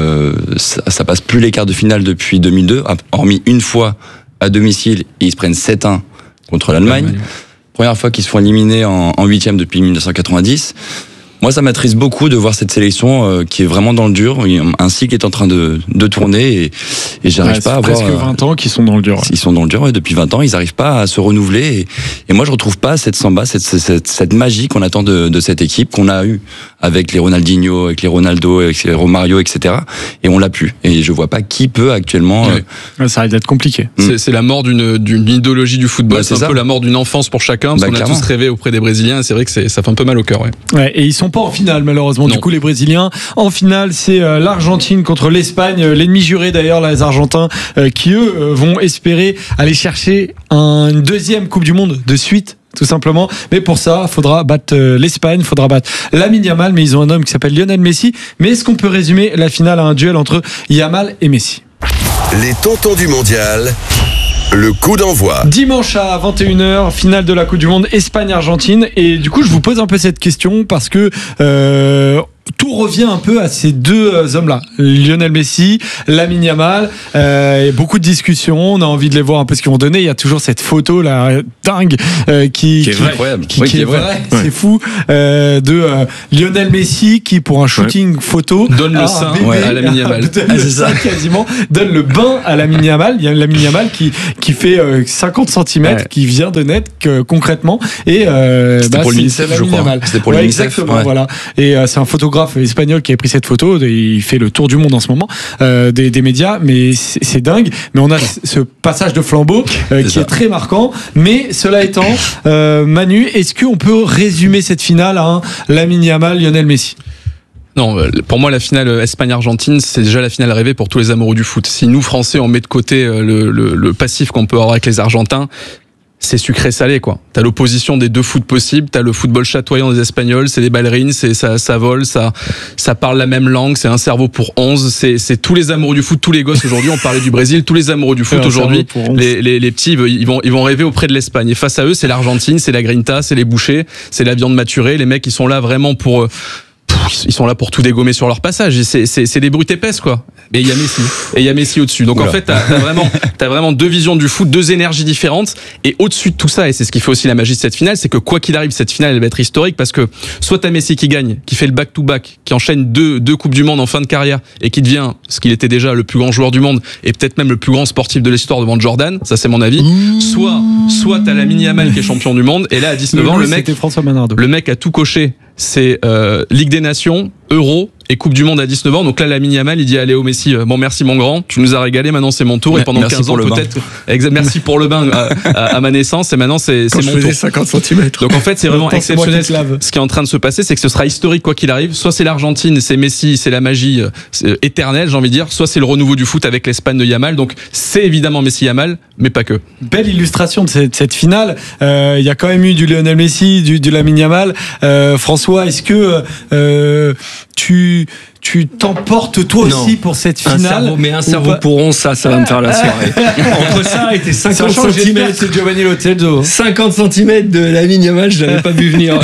ça passe plus les quarts de finale depuis 2002, hormis une fois à domicile, et ils se prennent 7-1 contre l'Allemagne. Première fois qu'ils se font éliminer en 8e depuis 1990. Moi, ça m'attriste beaucoup de voir cette sélection qui est vraiment dans le dur. Un cycle est en train de tourner, et j'arrive pas à voir. Presque 20 ans qu'ils sont dans le dur. Ils sont dans le dur, et depuis 20 ans, ils n'arrivent pas à se renouveler. Et moi, je retrouve pas cette samba, cette magie qu'on attend de cette équipe, qu'on a eu avec les Ronaldinho, avec les Ronaldo, avec les Romario, etc. Et on l'a plus. Et je vois pas qui peut actuellement. Ça risque d'être compliqué. C'est la mort d'une idéologie du football. C'est un peu la mort d'une enfance pour chacun, parce qu'on a tous rêvé auprès des Brésiliens. Et c'est vrai que ça fait un peu mal au cœur. Et ils sont sont pas en finale malheureusement. Non. Du coup, les Brésiliens en finale, c'est l'Argentine contre l'Espagne. L'ennemi juré d'ailleurs, les Argentins, qui eux vont espérer aller chercher une deuxième Coupe du Monde de suite. Tout simplement, mais pour ça, il faudra battre l'Espagne, il faudra battre Lamine Yamal, mais ils ont un homme qui s'appelle Lionel Messi. Mais est-ce qu'on peut résumer la finale à un duel entre Yamal et Messi? Les tontons du mondial, le coup d'envoi. Dimanche à 21h, finale de la Coupe du Monde Espagne-Argentine. Et du coup, je vous pose un peu cette question parce que tout revient un peu à ces deux hommes-là, Lionel Messi, Lamine Yamal. Et beaucoup de discussions, on a envie de les voir un peu ce qu'ils vont donner. Il y a toujours cette photo là dingue qui est incroyable, qui est vrai. C'est fou, de Lionel Messi qui pour un shooting photo donne le sein à Lamine Yamal. Quasiment donne le bain à Lamine Yamal. Il y a Lamine Yamal qui fait 50 cm, qui vient de naître concrètement. Et c'était pour l'UNICEF, je crois. C'était pour l'UNICEF. Exactement, voilà. Et c'est un photographe espagnol qui a pris cette photo. Il fait le tour du monde en ce moment des médias, mais c'est dingue. Mais on a ce passage de flambeau qui est très marquant. Mais cela étant, Manu, est-ce qu'on peut résumer cette finale à un Lamine Yamal, Lionel Messi? Non, pour moi la finale Espagne-Argentine, c'est déjà la finale rêvée pour tous les amoureux du foot. Si nous Français on met de côté le passif qu'on peut avoir avec les Argentins, c'est sucré-salé quoi. T'as l'opposition des deux foot possibles, t'as le football chatoyant des Espagnols, c'est des ballerines, ça vole, ça parle la même langue, c'est un cerveau pour 11, c'est tous les amoureux du foot, tous les gosses aujourd'hui, on parlait du Brésil, tous les amoureux du foot aujourd'hui, les petits, ils vont rêver auprès de l'Espagne. Et face à eux, c'est l'Argentine, c'est la grinta, c'est les bouchers, c'est la viande maturée, les mecs ils sont là vraiment pour ils sont là pour tout dégommer sur leur passage. C'est des brutes épaisses quoi. Et il y a Messi au-dessus. Donc en fait t'as vraiment deux visions du foot, deux énergies différentes. Et au-dessus de tout ça, et c'est ce qui fait aussi la magie de cette finale, c'est que quoi qu'il arrive, cette finale elle va être historique parce que soit t'as Messi qui gagne, qui fait le back-to-back, qui enchaîne deux coupes du monde en fin de carrière et qui devient ce qu'il était déjà le plus grand joueur du monde et peut-être même le plus grand sportif de l'histoire devant Jordan. Ça c'est mon avis. Soit t'as Lamine Yamal qui est champion du monde et là à 19 ans le mec a tout coché. C'est Ligue des Nations, Euro et Coupe du Monde à 19 ans. Donc là, Lamine Yamal, il dit à Léo Messi, bon merci mon grand, tu nous as régalé, maintenant c'est mon tour. Et pendant 15 ans peut-être, merci pour le bain à ma naissance et maintenant c'est mon tour. 50 cm. Donc en fait, c'est vraiment exceptionnel ce qui est en train de se passer, c'est que ce sera historique quoi qu'il arrive. Soit c'est l'Argentine, c'est Messi, c'est la magie éternelle, j'ai envie de dire. Soit c'est le renouveau du foot avec l'Espagne de Yamal. Donc c'est évidemment Messi Yamal, mais pas que. Belle illustration de cette finale. Il y a quand même eu du Lionel Messi, du Lamine Yamal. François, est-ce que tu t'emportes toi aussi pour cette finale? Un cerveau pour 11, ça va me faire la soirée. Entre ça et tes 50 cm, c'est Giovanni Lo Celso. 50 cm de Lamine Yamal, je l'avais pas vu venir.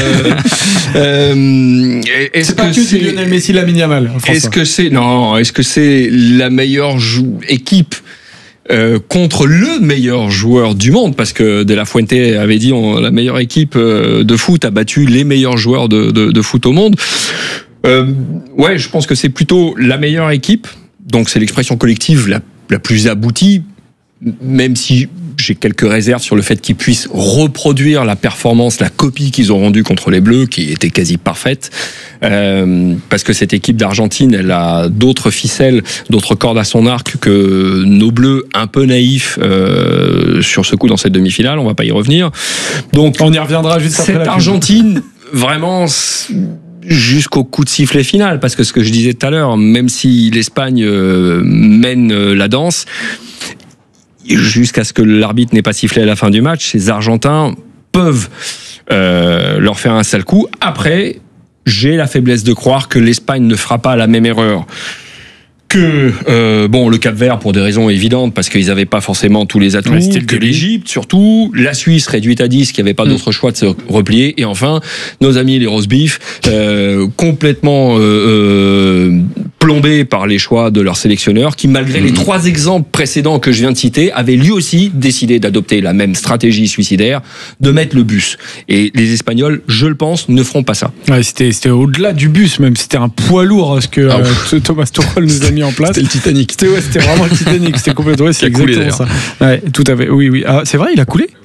C'est pas que du Lionel Messi, Lamine Yamal. Est-ce que c'est la meilleure équipe contre le meilleur joueur du monde, parce que De La Fuente avait dit la meilleure équipe de foot a battu les meilleurs joueurs de foot au monde. Ouais, je pense que c'est plutôt la meilleure équipe, donc c'est l'expression collective la plus aboutie, même si j'ai quelques réserves sur le fait qu'ils puissent reproduire la performance, la copie qu'ils ont rendue contre les Bleus, qui était quasi parfaite, parce que cette équipe d'Argentine, elle a d'autres ficelles, d'autres cordes à son arc que nos Bleus un peu naïfs sur ce coup dans cette demi-finale, on va pas y revenir. Donc on y reviendra juste après. Cette Argentine, vraiment jusqu'au coup de sifflet final, parce que ce que je disais tout à l'heure, même si l'Espagne mène la danse, jusqu'à ce que l'arbitre n'ait pas sifflé à la fin du match, ces Argentins peuvent leur faire un sale coup. Après, j'ai la faiblesse de croire que l'Espagne ne fera pas la même erreur que le Cap-Vert, pour des raisons évidentes, parce qu'ils n'avaient pas forcément tous les atouts, que l'Égypte surtout, la Suisse réduite à 10, qui n'avait pas d'autre choix de se replier, et enfin nos amis les roast beef, complètement plombés par les choix de leur sélectionneur, qui malgré les 3 exemples précédents que je viens de citer, avait lui aussi décidé d'adopter la même stratégie suicidaire, de mettre le bus. Et les Espagnols, je le pense, ne feront pas ça. Ouais, c'était au-delà du bus, même c'était un poids lourd, ce que Thomas Tuchel nous a mis en place. C'était le Titanic. C'était vraiment le Titanic. C'était complètement. C'est exactement ça. Ouais, tout à fait. Oui. Ah, c'est vrai, il a coulé.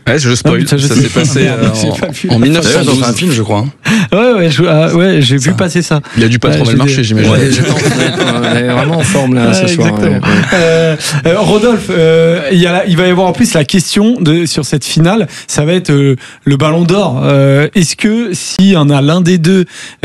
Ouais, je spoil. Ça s'est passé en 1912. Dans un film, je crois. Ouais, j'ai vu passer ça. Il a dû pas trop mal marcher, j'imagine. Elle est vraiment en forme là ce soir. Rodolphe, il va y avoir en plus la question sur cette finale, ça va être le Ballon d'Or. Est-ce que s'il y en a l'un des deux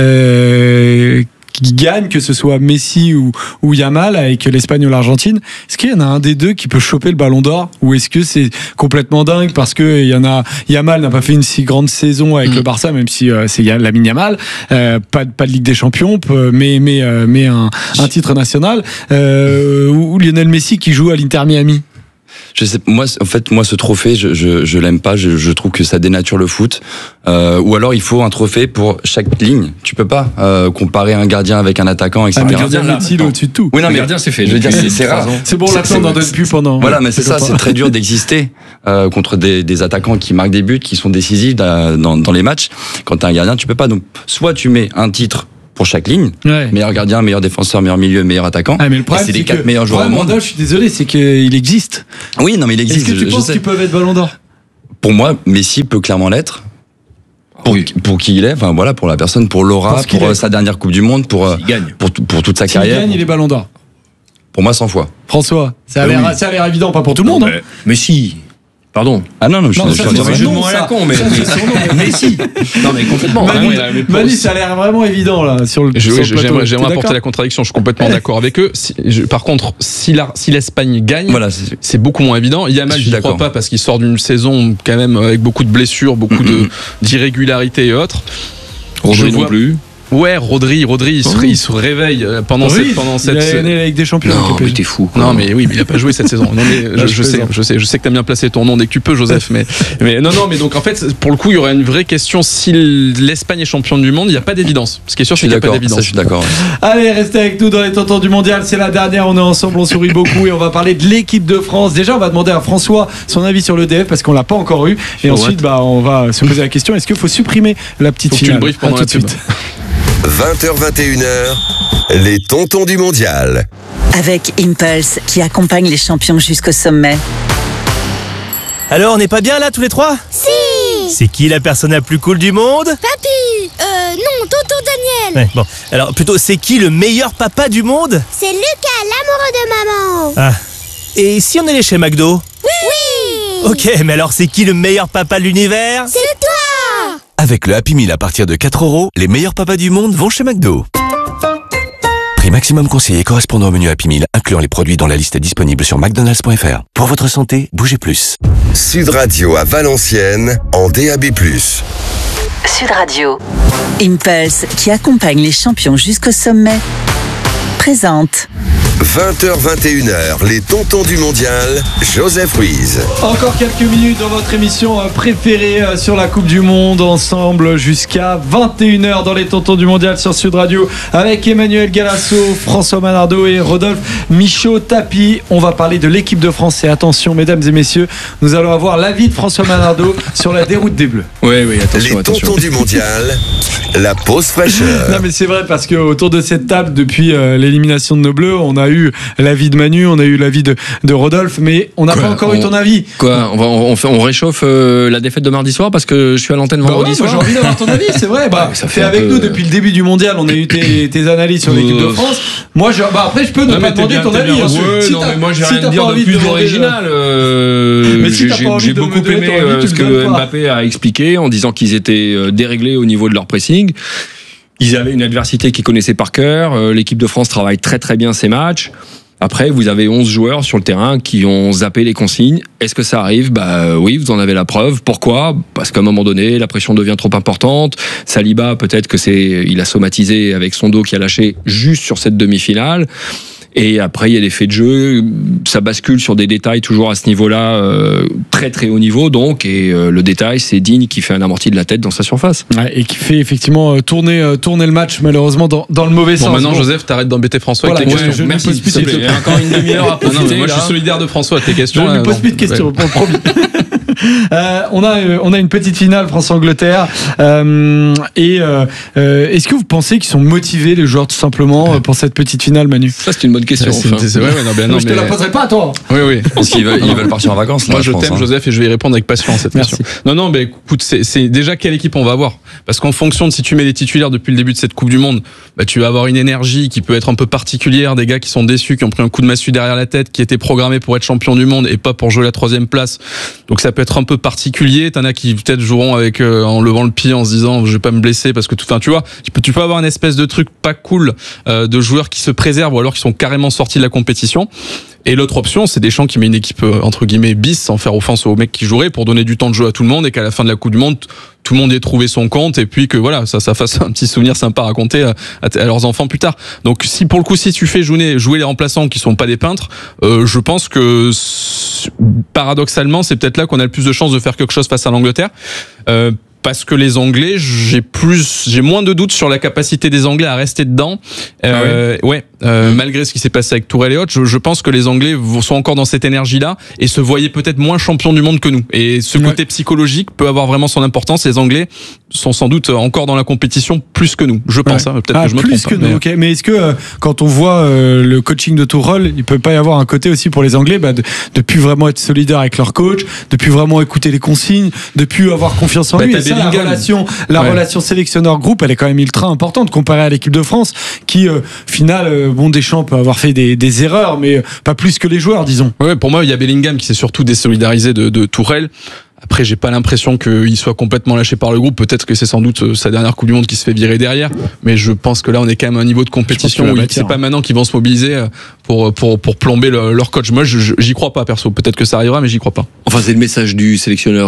qui gagne, que ce soit Messi ou Yamal avec l'Espagne ou l'Argentine, est-ce qu'il y en a un des deux qui peut choper le Ballon d'Or, ou est-ce que c'est complètement dingue parce que Yamal n'a pas fait une si grande saison avec le Barça, même si c'est Lamine Yamal, pas de Ligue des Champions, mais un titre national, ou Lionel Messi qui joue à l'Inter Miami? Je sais, moi, ce trophée, je l'aime pas. Je trouve que ça dénature le foot. Ou alors, il faut un trophée pour chaque ligne. Tu peux pas comparer un gardien avec un attaquant, etc. Le gardien est-il au-dessus de tout? Oui, non, mais le gardien, c'est fait. Je veux dire, c'est rare. C'est bon, l'attente n'en donne plus pendant. Voilà, mais c'est ça. C'est très dur d'exister contre des attaquants qui marquent des buts, qui sont décisifs dans les matchs. Quand t'es un gardien, tu peux pas. Donc, soit tu mets un titre pour chaque ligne, meilleur gardien, meilleur défenseur, meilleur milieu, meilleur attaquant. Mais le problème, c'est les 4 meilleurs joueurs au monde. Je suis désolé, c'est qu'il existe. Oui, non, mais il existe. Est-ce que tu penses qu'ils peuvent être Ballon d'Or? Pour moi, Messi peut clairement l'être. Pour qui il est, enfin voilà, pour la personne, pour l'aura, pour sa dernière Coupe du Monde, pour toute sa carrière. S'il gagne, il est Ballon d'Or. Pour moi, 100 fois. François, ça a l'air évident, pas pour tout le monde. Mais si. Pardon. Ah non, je suis jeu de mots à la con, mais si. Non, mais complètement. Manu, ça a l'air vraiment évident là sur le plateau. J'aimerais apporter la contradiction. Je suis complètement d'accord avec eux. Par contre, si l'Espagne gagne, voilà, c'est beaucoup moins évident. Yamal, je ne crois pas parce qu'il sort d'une saison quand même avec beaucoup de blessures, beaucoup d'irrégularités et autres. Rodri non plus. Ouais, Rodri, il se réveille pendant cette. Il a gagné la Ligue des Champions. Non, mais t'es fou. Non, mais oui, mais il a pas joué cette saison. Non, mais je sais que t'aimes bien placer ton nom dès que tu peux, Joseph. Mais non, mais donc en fait, pour le coup, il y aurait une vraie question si l'Espagne est championne du monde. Il n'y a pas d'évidence. Ce qui est sûr, c'est qu'il n'y a pas d'évidence. Je suis d'accord. Allez, restez avec nous dans les tontons du mondial. C'est la dernière. On est ensemble, on sourit beaucoup et on va parler de l'équipe de France. Déjà, on va demander à François son avis sur l'EDF parce qu'on l'a pas encore eu. Et ensuite, on va se poser la question est-ce qu'il faut supprimer la petite finale? Tu le briefes pendant la pub. 20h21h, les tontons du mondial. Avec Impulse, qui accompagne les champions jusqu'au sommet. Alors, on n'est pas bien là tous les trois? Si! C'est qui la personne la plus cool du monde? Papy! Non, tonton Daniel! Ouais, bon, alors plutôt, c'est qui le meilleur papa du monde? C'est Lucas, l'amoureux de maman! Ah. Et si on allait chez McDo? Oui! Ok, mais alors c'est qui le meilleur papa de l'univers? C'est toi! Avec le Happy Meal à partir de 4 €, les meilleurs papas du monde vont chez McDo. Prix maximum conseillé correspondant au menu Happy Meal, incluant les produits dans la liste disponible sur mcdonalds.fr. Pour votre santé, bougez plus. Sud Radio à Valenciennes, en DAB+. Sud Radio. Impulse, qui accompagne les champions jusqu'au sommet, présente 20h21h, les tontons du mondial, Joseph Ruiz. Encore quelques minutes dans votre émission préférée sur la Coupe du Monde, ensemble jusqu'à 21h dans les tontons du mondial sur Sud Radio avec Emmanuel Galasso, François Manardo et Rodolphe Michaud-Tapi. On va parler de l'équipe de France et attention mesdames et messieurs, nous allons avoir l'avis de François Manardo sur la déroute des Bleus. Oui, attention. Les tontons du mondial, la pause fraîcheur. Non mais c'est vrai parce qu'autour de cette table depuis l'élimination de nos Bleus, on a eu l'avis de Manu, on a eu l'avis de Rodolphe, mais on n'a pas encore eu ton avis. Quoi, on réchauffe la défaite de mardi soir parce que je suis à l'antenne vendredi soir. J'ai envie d'avoir ton avis, c'est vrai. Ça fait avec nous depuis le début du mondial, on a eu tes analyses sur l'équipe de France. Moi, après, je peux ne pas demander ton avis. Mais moi, j'ai rien à dire de plus original. J'ai beaucoup aimé ce que Mbappé a expliqué en disant qu'ils étaient déréglés au niveau de leur pressing. Ils avaient une adversité qu'ils connaissaient par cœur. L'équipe de France travaille très très bien ses matchs. Après, vous avez 11 joueurs sur le terrain qui ont zappé les consignes. Est-ce que ça arrive? Oui, vous en avez la preuve. Pourquoi? Parce qu'à un moment donné, la pression devient trop importante. Saliba, peut-être que il a somatisé avec son dos qui a lâché juste sur cette demi-finale. Et après, il y a des faits de jeu, ça bascule sur des détails toujours à ce niveau-là, très très haut niveau donc. Et le détail, c'est Digne qui fait un amorti de la tête dans sa surface. Ouais, et qui fait effectivement tourner le match malheureusement dans le mauvais sens. Maintenant, Joseph, t'arrêtes d'embêter François avec tes questions. Merci, s'il te plaît. Il y a encore une demi-heure à profiter. Moi, je suis solidaire de François, tes questions. Je ne pose plus de questions, promis. On a une petite finale France-Angleterre. Est-ce que vous pensez qu'ils sont motivés, les joueurs, tout simplement, pour cette petite finale, Manu? Ça, c'est une bonne question. Je te la poserai pas à toi. Oui. Parce qu'ils veulent partir en vacances. Moi, je t'aime, Joseph, et je vais y répondre avec passion à cette question. Non, mais écoute, c'est déjà quelle équipe on va avoir. Parce qu'en fonction de si tu mets les titulaires depuis le début de cette Coupe du Monde, tu vas avoir une énergie qui peut être un peu particulière, des gars qui sont déçus, qui ont pris un coup de massue derrière la tête, qui étaient programmés pour être champion du monde et pas pour jouer la 3e place. Donc ça peut être un peu particulier. T'en as qui peut-être joueront avec en levant le pied, en se disant je vais pas me blesser parce que tu vois, tu peux avoir une espèce de truc pas cool de joueurs qui se préservent ou alors qui sont carrément sortis de la compétition. Et l'autre option, c'est Deschamps qui met une équipe entre guillemets bis, sans faire offense aux mecs qui joueraient, pour donner du temps de jeu à tout le monde et qu'à la fin de la Coupe du Monde, tout le monde ait trouvé son compte et puis que voilà, ça fasse un petit souvenir sympa à raconter à leurs enfants plus tard. Donc si pour le coup, si tu fais jouer les remplaçants qui sont pas des peintres, je pense que paradoxalement, c'est peut-être là qu'on a le plus de chances de faire quelque chose face à l'Angleterre. Parce que les Anglais, j'ai moins de doutes sur la capacité des Anglais à rester dedans. Malgré ce qui s'est passé avec Tourelle et autres, je pense que les Anglais sont encore dans cette énergie-là et se voyaient peut-être moins champions du monde que nous. Et ce côté psychologique peut avoir vraiment son importance. Les Anglais sont sans doute encore dans la compétition plus que nous. Je pense. Peut-être que je me trompe. Plus que nous. Okay. Mais est-ce que quand on voit le coaching de Tourelle, il peut pas y avoir un côté aussi pour les Anglais, de plus vraiment être solidaire avec leur coach, de plus vraiment écouter les consignes, de plus avoir confiance en lui. La relation sélectionneur-groupe, elle est quand même ultra importante comparée à l'équipe de France, qui, final, Deschamps peut avoir fait des erreurs, mais pas plus que les joueurs, disons. Ouais, pour moi, il y a Bellingham qui s'est surtout désolidarisé de Tourelle. Après, j'ai pas l'impression qu'il soit complètement lâché par le groupe. Peut-être que c'est sans doute sa dernière Coupe du Monde qui se fait virer derrière. Mais je pense que là, on est quand même à un niveau de compétition où c'est pas maintenant qu'ils vont se mobiliser pour plomber leur coach. Moi, j'y crois pas, perso. Peut-être que ça arrivera, mais j'y crois pas. Enfin, c'est le message du sélectionneur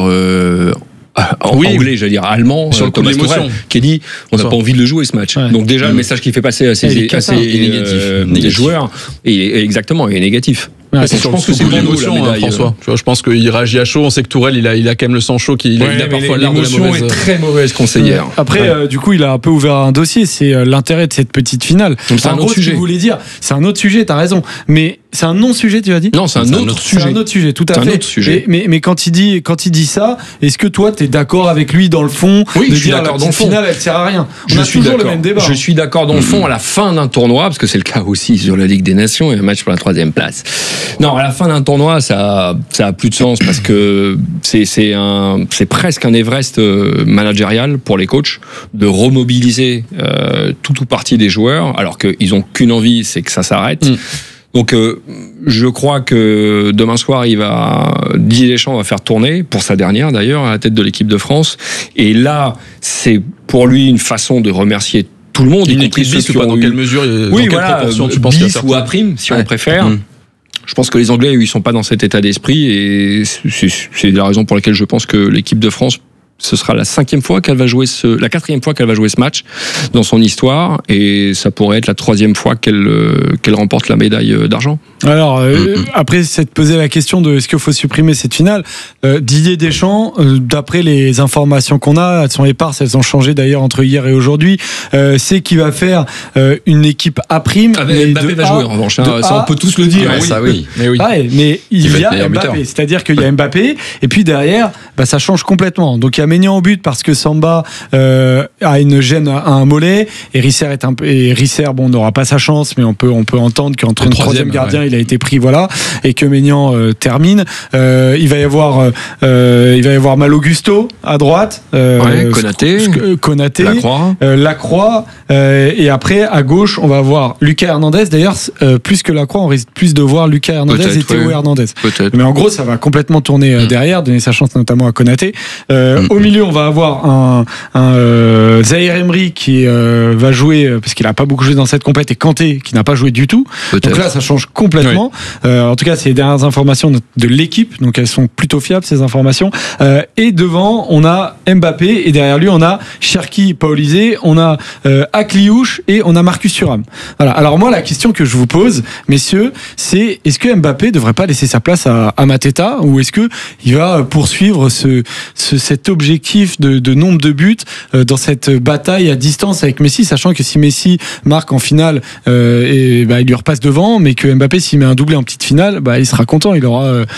anglais, j'allais dire allemand, sur le coup de l'émotion, qui dit on n'a pas envie de le jouer ce match. Donc déjà, le message qu'il fait passer à ses joueurs est exactement négatif. Je pense que c'est pour l'émotion, François. Je pense qu'il réagit à chaud. On sait que Tourelle, il a quand même le sang chaud. Il a parfois l'air de la mauvaise. Est très mauvaise conseillère. Après, du coup, il a un peu ouvert un dossier. C'est l'intérêt de cette petite finale. C'est un autre sujet. Ce que vous voulez dire, c'est un autre sujet. T'as raison. Mais c'est un non-sujet, tu as dit? Non, c'est un autre sujet. C'est un autre sujet, tout à fait. Autre sujet. Mais quand il dit ça, est-ce que toi, t'es d'accord avec lui dans le fond? Oui, de je suis dire d'accord la petite finale, elle sert à rien. Je suis toujours le même débat. Je suis d'accord dans le fond à la fin d'un tournoi, parce que c'est le cas aussi sur la Ligue des Nations et un match pour la 3e place. Non, à la fin d'un tournoi, ça a plus de sens parce que c'est presque un Everest managérial pour les coachs de remobiliser tout ou partie des joueurs, alors qu'ils ont qu'une envie, c'est que ça s'arrête. Donc, je crois que demain soir, Didier Deschamps va faire tourner, pour sa dernière d'ailleurs, à la tête de l'équipe de France. Et là, c'est pour lui une façon de remercier tout le monde. Une équipe bis ou pas? Dans quelle mesure? Oui, dans quelle proportion tu penses bis ou A prime, si on préfère. Je pense que les Anglais, ils sont pas dans cet état d'esprit et c'est la raison pour laquelle je pense que l'équipe de France, ce sera la 5e fois qu'elle va jouer la 4e fois qu'elle va jouer ce match dans son histoire et ça pourrait être la 3e fois qu'elle remporte la médaille d'argent. Alors, après s'être posé la question de est-ce qu'il faut supprimer cette finale, Didier Deschamps, d'après les informations qu'on a, elles sont éparses, elles ont changé d'ailleurs entre hier et aujourd'hui, c'est qu'il va faire une équipe A'. Mbappé va jouer en revanche, ça on peut tous le dire. Ça oui. Mais il y a Mbappé, c'est-à-dire qu'il y a Mbappé et puis derrière, ça change complètement. Donc il y a Maignan au but parce que Samba a une gêne à un mollet et Risser n'aura pas sa chance, mais on peut entendre qu'entre le troisième gardien il a été pris, et que Maignan termine. Il va y avoir Malo Gusto à droite, Konaté, Lacroix, et après à gauche on va avoir Lucas Hernandez. D'ailleurs, plus que Lacroix, on risque plus de voir Lucas Hernandez et Théo Hernandez. Mais en gros, ça va complètement tourner derrière, donner sa chance notamment à Konaté. Au milieu, on va avoir un Zahir Emery qui va jouer parce qu'il n'a pas beaucoup joué dans cette compète, et Kanté qui n'a pas joué du tout. Donc là, ça change complètement. En tout cas, c'est les dernières informations de l'équipe, donc elles sont plutôt fiables ces informations. Et devant, on a Mbappé et derrière lui, on a Cherki Paolisé, on a Akliouche et on a Marcus Thuram. Voilà. Alors moi, la question que je vous pose, messieurs, c'est est-ce que Mbappé devrait pas laisser sa place à Mateta, ou est-ce que il va poursuivre cet objectif d'objectif de nombre de buts dans cette bataille à distance avec Messi, sachant que si Messi marque en finale, il lui repasse devant, mais que Mbappé s'il met un doublé en petite finale, il sera content, il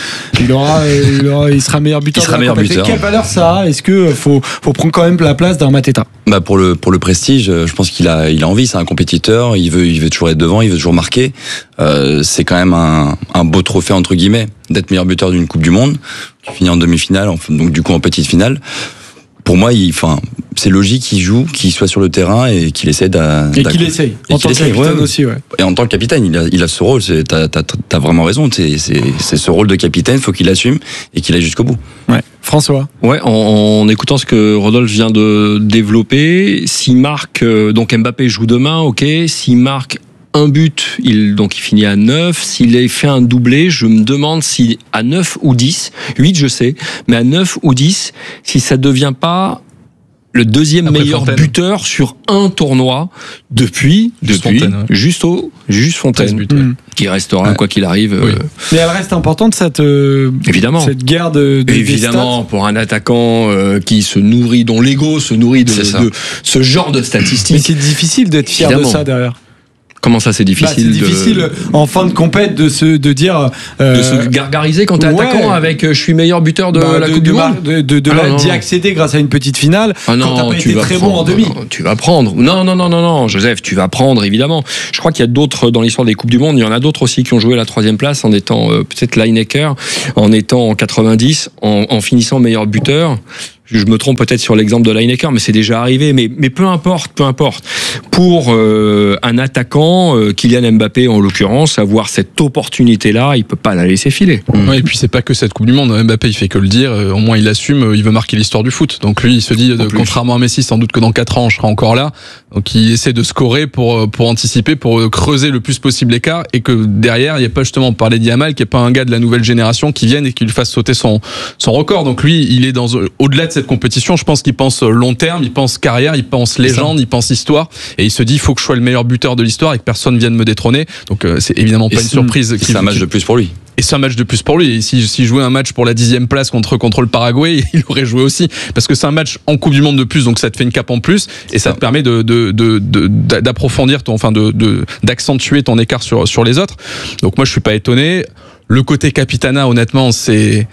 sera meilleur buteur. Quelle valeur ça a? Est-ce que faut prendre quand même la place d'un Mateta? Pour le prestige, je pense qu'il a envie. C'est un compétiteur. Il veut toujours être devant. Il veut toujours marquer. C'est quand même un beau trophée entre guillemets d'être meilleur buteur d'une Coupe du Monde. Qui finit en demi-finale, donc du coup en petite finale. Pour moi, c'est logique qu'il joue, qu'il soit sur le terrain et qu'il essaie qu'il essaye. En tant que capitaine aussi, ouais. Et en tant que capitaine, il a ce rôle. T'as vraiment raison. C'est ce rôle de capitaine. Faut qu'il assume et qu'il aille jusqu'au bout. Ouais. François. Ouais, en écoutant ce que Rodolphe vient de développer, s'il marque, donc Mbappé joue demain, ok. S'il marque un but, il finit à 9. S'il a fait un doublé, je me demande si à 9 ou 10, 8 je sais, mais à 9 ou 10, si ça devient pas le deuxième meilleur buteur sur un tournoi depuis juste Fontaine, qui restera quoi qu'il arrive. Oui. Mais elle reste importante cette guerre de évidemment pour un attaquant qui se nourrit, dont l'ego se nourrit de ce genre de statistiques. Mais c'est difficile d'être fier de ça derrière. Comment ça, c'est difficile? C'est difficile en fin de compète de dire de se gargariser quand t'es attaquant avec je suis meilleur buteur de la Coupe du Monde, d'y accéder grâce à une petite finale quand t'as pas été très bon en demi. Tu vas prendre. Non, Joseph, tu vas prendre évidemment. Je crois qu'il y a d'autres dans l'histoire des Coupes du Monde. Il y en a d'autres aussi qui ont joué la 3e place en étant peut-être Lineker, en étant en 90, en finissant meilleur buteur. Je me trompe peut-être sur l'exemple de Lineker, mais c'est déjà arrivé. Mais peu importe. Pour un attaquant, Kylian Mbappé en l'occurrence, avoir cette opportunité-là, il peut pas la laisser filer. Ouais, et puis c'est pas que cette Coupe du Monde. Mbappé, il fait que le dire. Au moins, il assume. Il veut marquer l'histoire du foot. Donc lui, il se dit, contrairement à Messi, sans doute que dans 4 ans, je serai encore là. Donc il essaie de scorer pour anticiper, pour creuser le plus possible l'écart, et que derrière, il n'y a pas justement, on parlait d'Yamal, qui est pas un gars de la nouvelle génération qui vienne et qui lui fasse sauter son record. Donc lui, il est au-delà de cette compétition, je pense qu'il pense long terme, il pense carrière, il pense légende, il pense histoire, et il se dit il faut que je sois le meilleur buteur de l'histoire et que personne vienne me détrôner. Donc c'est évidemment pas une surprise. C'est un match de plus pour lui. Et c'est un match de plus pour lui. Et s'il jouait un match pour la 10e place contre le Paraguay, il aurait joué aussi. Parce que c'est un match en Coupe du Monde de plus, donc ça te fait une cape en plus, et ça te permet d'approfondir d'accentuer ton écart sur les autres. Donc moi je suis pas étonné. Le côté capitana, honnêtement, c'est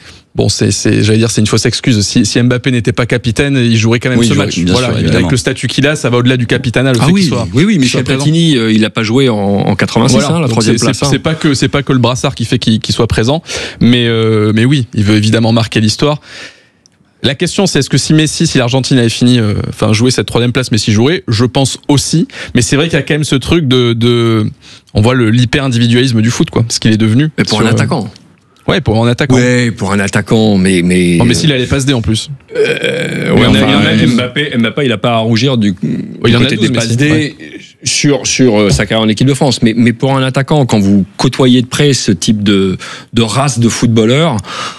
une fausse excuse. Si Mbappé n'était pas capitaine, il jouerait quand même ce match. Voilà, avec le statut qu'il a, ça va au-delà du capitana. Oui, Michel Platini, il n'a pas joué en 86, la 3e place. C'est pas que le brassard qui fait qu'il soit présent, mais oui, il veut évidemment marquer l'histoire. La question, c'est est-ce que si l'Argentine avait fini, joué cette 3e place, Messi jouerait? Je pense aussi. Mais c'est vrai qu'il y a quand même ce truc on voit l'hyper-individualisme du foot, quoi. Ce qu'il est devenu. Mais pour un attaquant. Ouais, pour un attaquant. Ouais, pour un attaquant, mais. Non, mais s'il allait passe D en plus. Mbappé, il a pas à rougir du côté des passes D sur sa carrière en équipe de France. Mais pour un attaquant, quand vous côtoyez de près ce type de race de footballeurs,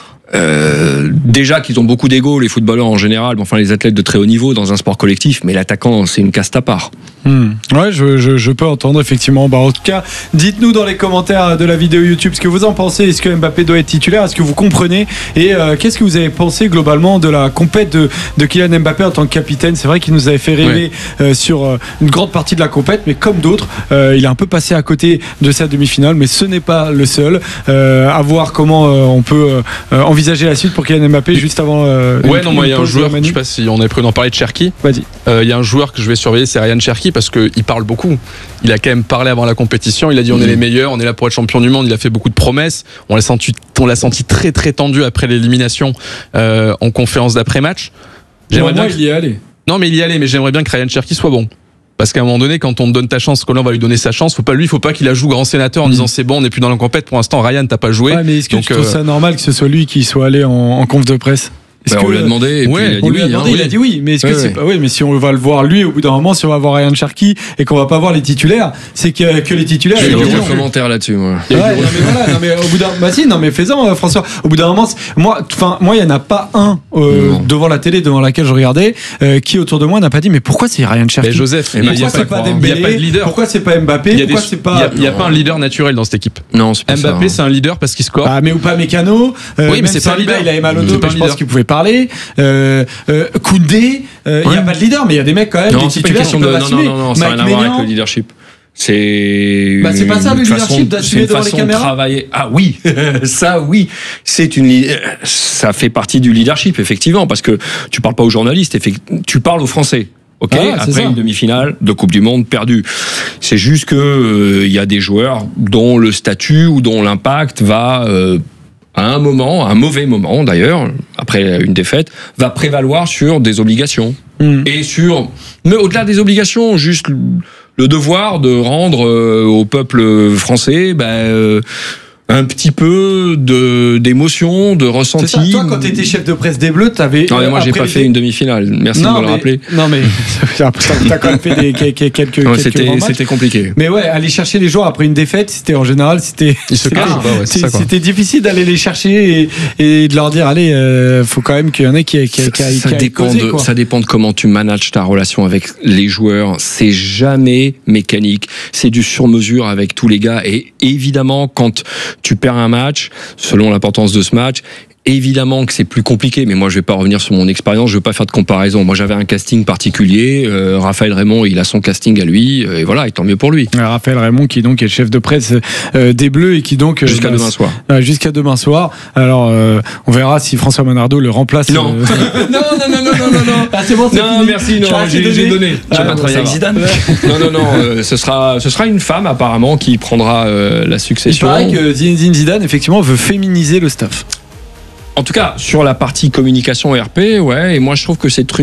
déjà qu'ils ont beaucoup d'ego, les footballeurs en général, les athlètes de très haut niveau dans un sport collectif, mais l'attaquant, c'est une caste à part. Ouais, je peux entendre effectivement. En tout cas, dites-nous dans les commentaires de la vidéo YouTube ce que vous en pensez. Est-ce que Mbappé doit être titulaire? Est-ce que vous comprenez? Et qu'est-ce que vous avez pensé globalement de la compète de Kylian Mbappé en tant que capitaine? C'est vrai qu'il nous avait fait rêver sur une grande partie de la compète, mais comme d'autres, il est un peu passé à côté de sa demi-finale, mais ce n'est pas le seul. À voir comment on peut envisager la suite pour Kylian Mbappé juste avant. Il y a un joueur, je sais pas si on est prêt d'en parler, de Cherki. Vas-y. Il y a un joueur que je vais surveiller, c'est Ryan Cherki, parce qu'il parle beaucoup. Il a quand même parlé avant la compétition. Il a dit on est les meilleurs, on est là pour être champion du monde. Il a fait beaucoup de promesses. On l'a senti très très tendu après l'élimination en conférence d'après-match. Il y est allé. Non, mais il y est allé. Mais j'aimerais bien que Ryan Cherki soit bon. Parce qu'à un moment donné, quand on te donne ta chance, qu'on va lui donner sa chance, faut pas qu'il la joue grand sénateur en disant c'est bon, on n'est plus dans la compète. Pour l'instant, Ryan, t'as pas joué. Ouais, mais est-ce que tu trouves ça normal que ce soit lui qui soit allé en conf de presse? On lui a demandé, et puis il a dit oui. Mais est-ce que c'est pas, mais si on va le voir lui, au bout d'un moment, si on va voir Ryan Cherki et qu'on va pas voir les titulaires, c'est que les titulaires. J'ai eu un commentaire là-dessus, moi. Mais au bout d'un, mais fais-en, François. Au bout d'un moment, moi, il y en a pas un devant la télé devant laquelle je regardais qui autour de moi n'a pas dit mais pourquoi c'est Ryan Cherki? Mais Joseph, pourquoi c'est pas Dembélé? Pourquoi c'est pas Mbappé? Il y a pas un leader naturel dans cette équipe. Non, c'est pas Mbappé, c'est un leader parce qu'il score. Mais ou pas Mécano. Oui, mais c'est pas un leader. Il avait mal au dos, mais je pense qu'il pouvait pas parler. Koundé, il n'y a pas de leader, mais il y a des mecs quand même, Non, des c'est pas une titulaires question qui de. peuvent assumer. Non, ça n'a rien à voir avec le leadership. C'est pas ça le leadership, d'assumer devant les façon de caméras. travailler. Ah oui, ça oui, ça fait partie du leadership effectivement, parce que tu parles pas aux journalistes, tu parles aux Français. Ok, après une demi-finale de Coupe du Monde perdue. C'est juste que il y a des joueurs dont le statut ou dont l'impact va à un moment, un mauvais moment d'ailleurs, après une défaite, va prévaloir sur des obligations et mais au-delà des obligations, juste le devoir de rendre au peuple français un petit peu d'émotion, de ressenti. C'est ça. Toi, quand tu étais chef de presse des Bleus, t'avais. Non, mais moi, j'ai pas fait une demi-finale. Merci de me le rappeler. Non, mais t'as quand même fait quelques grands matchs. C'était compliqué. Mais ouais, aller chercher les joueurs après une défaite, c'était en général, c'était difficile d'aller les chercher et de leur dire, allez, faut quand même qu'il y en ait qui ça dépend de comment tu manages ta relation avec les joueurs. C'est jamais mécanique. C'est du sur-mesure avec tous les gars. Et évidemment, quand tu perds un match, selon l'importance de ce match, évidemment que c'est plus compliqué, mais moi je vais pas revenir sur mon expérience, je vais pas faire de comparaison. Moi j'avais un casting particulier, Raphaël Raymond il a son casting à lui, et voilà, et tant mieux pour lui. Raphaël Raymond qui donc est le chef de presse des Bleus et qui donc jusqu'à demain soir. Jusqu'à demain soir. Alors on verra si François Manardo le remplace. Non. Non. Ah, c'est bon, c'est non, fini. merci, non, j'ai donné. Tu vas pas travailler avec Zidane. Non, ce sera une femme apparemment qui prendra la succession. Il paraît que Zinedine Zidane effectivement veut féminiser le staff. En tout cas, sur la partie communication RP, ouais, et moi je trouve que c'est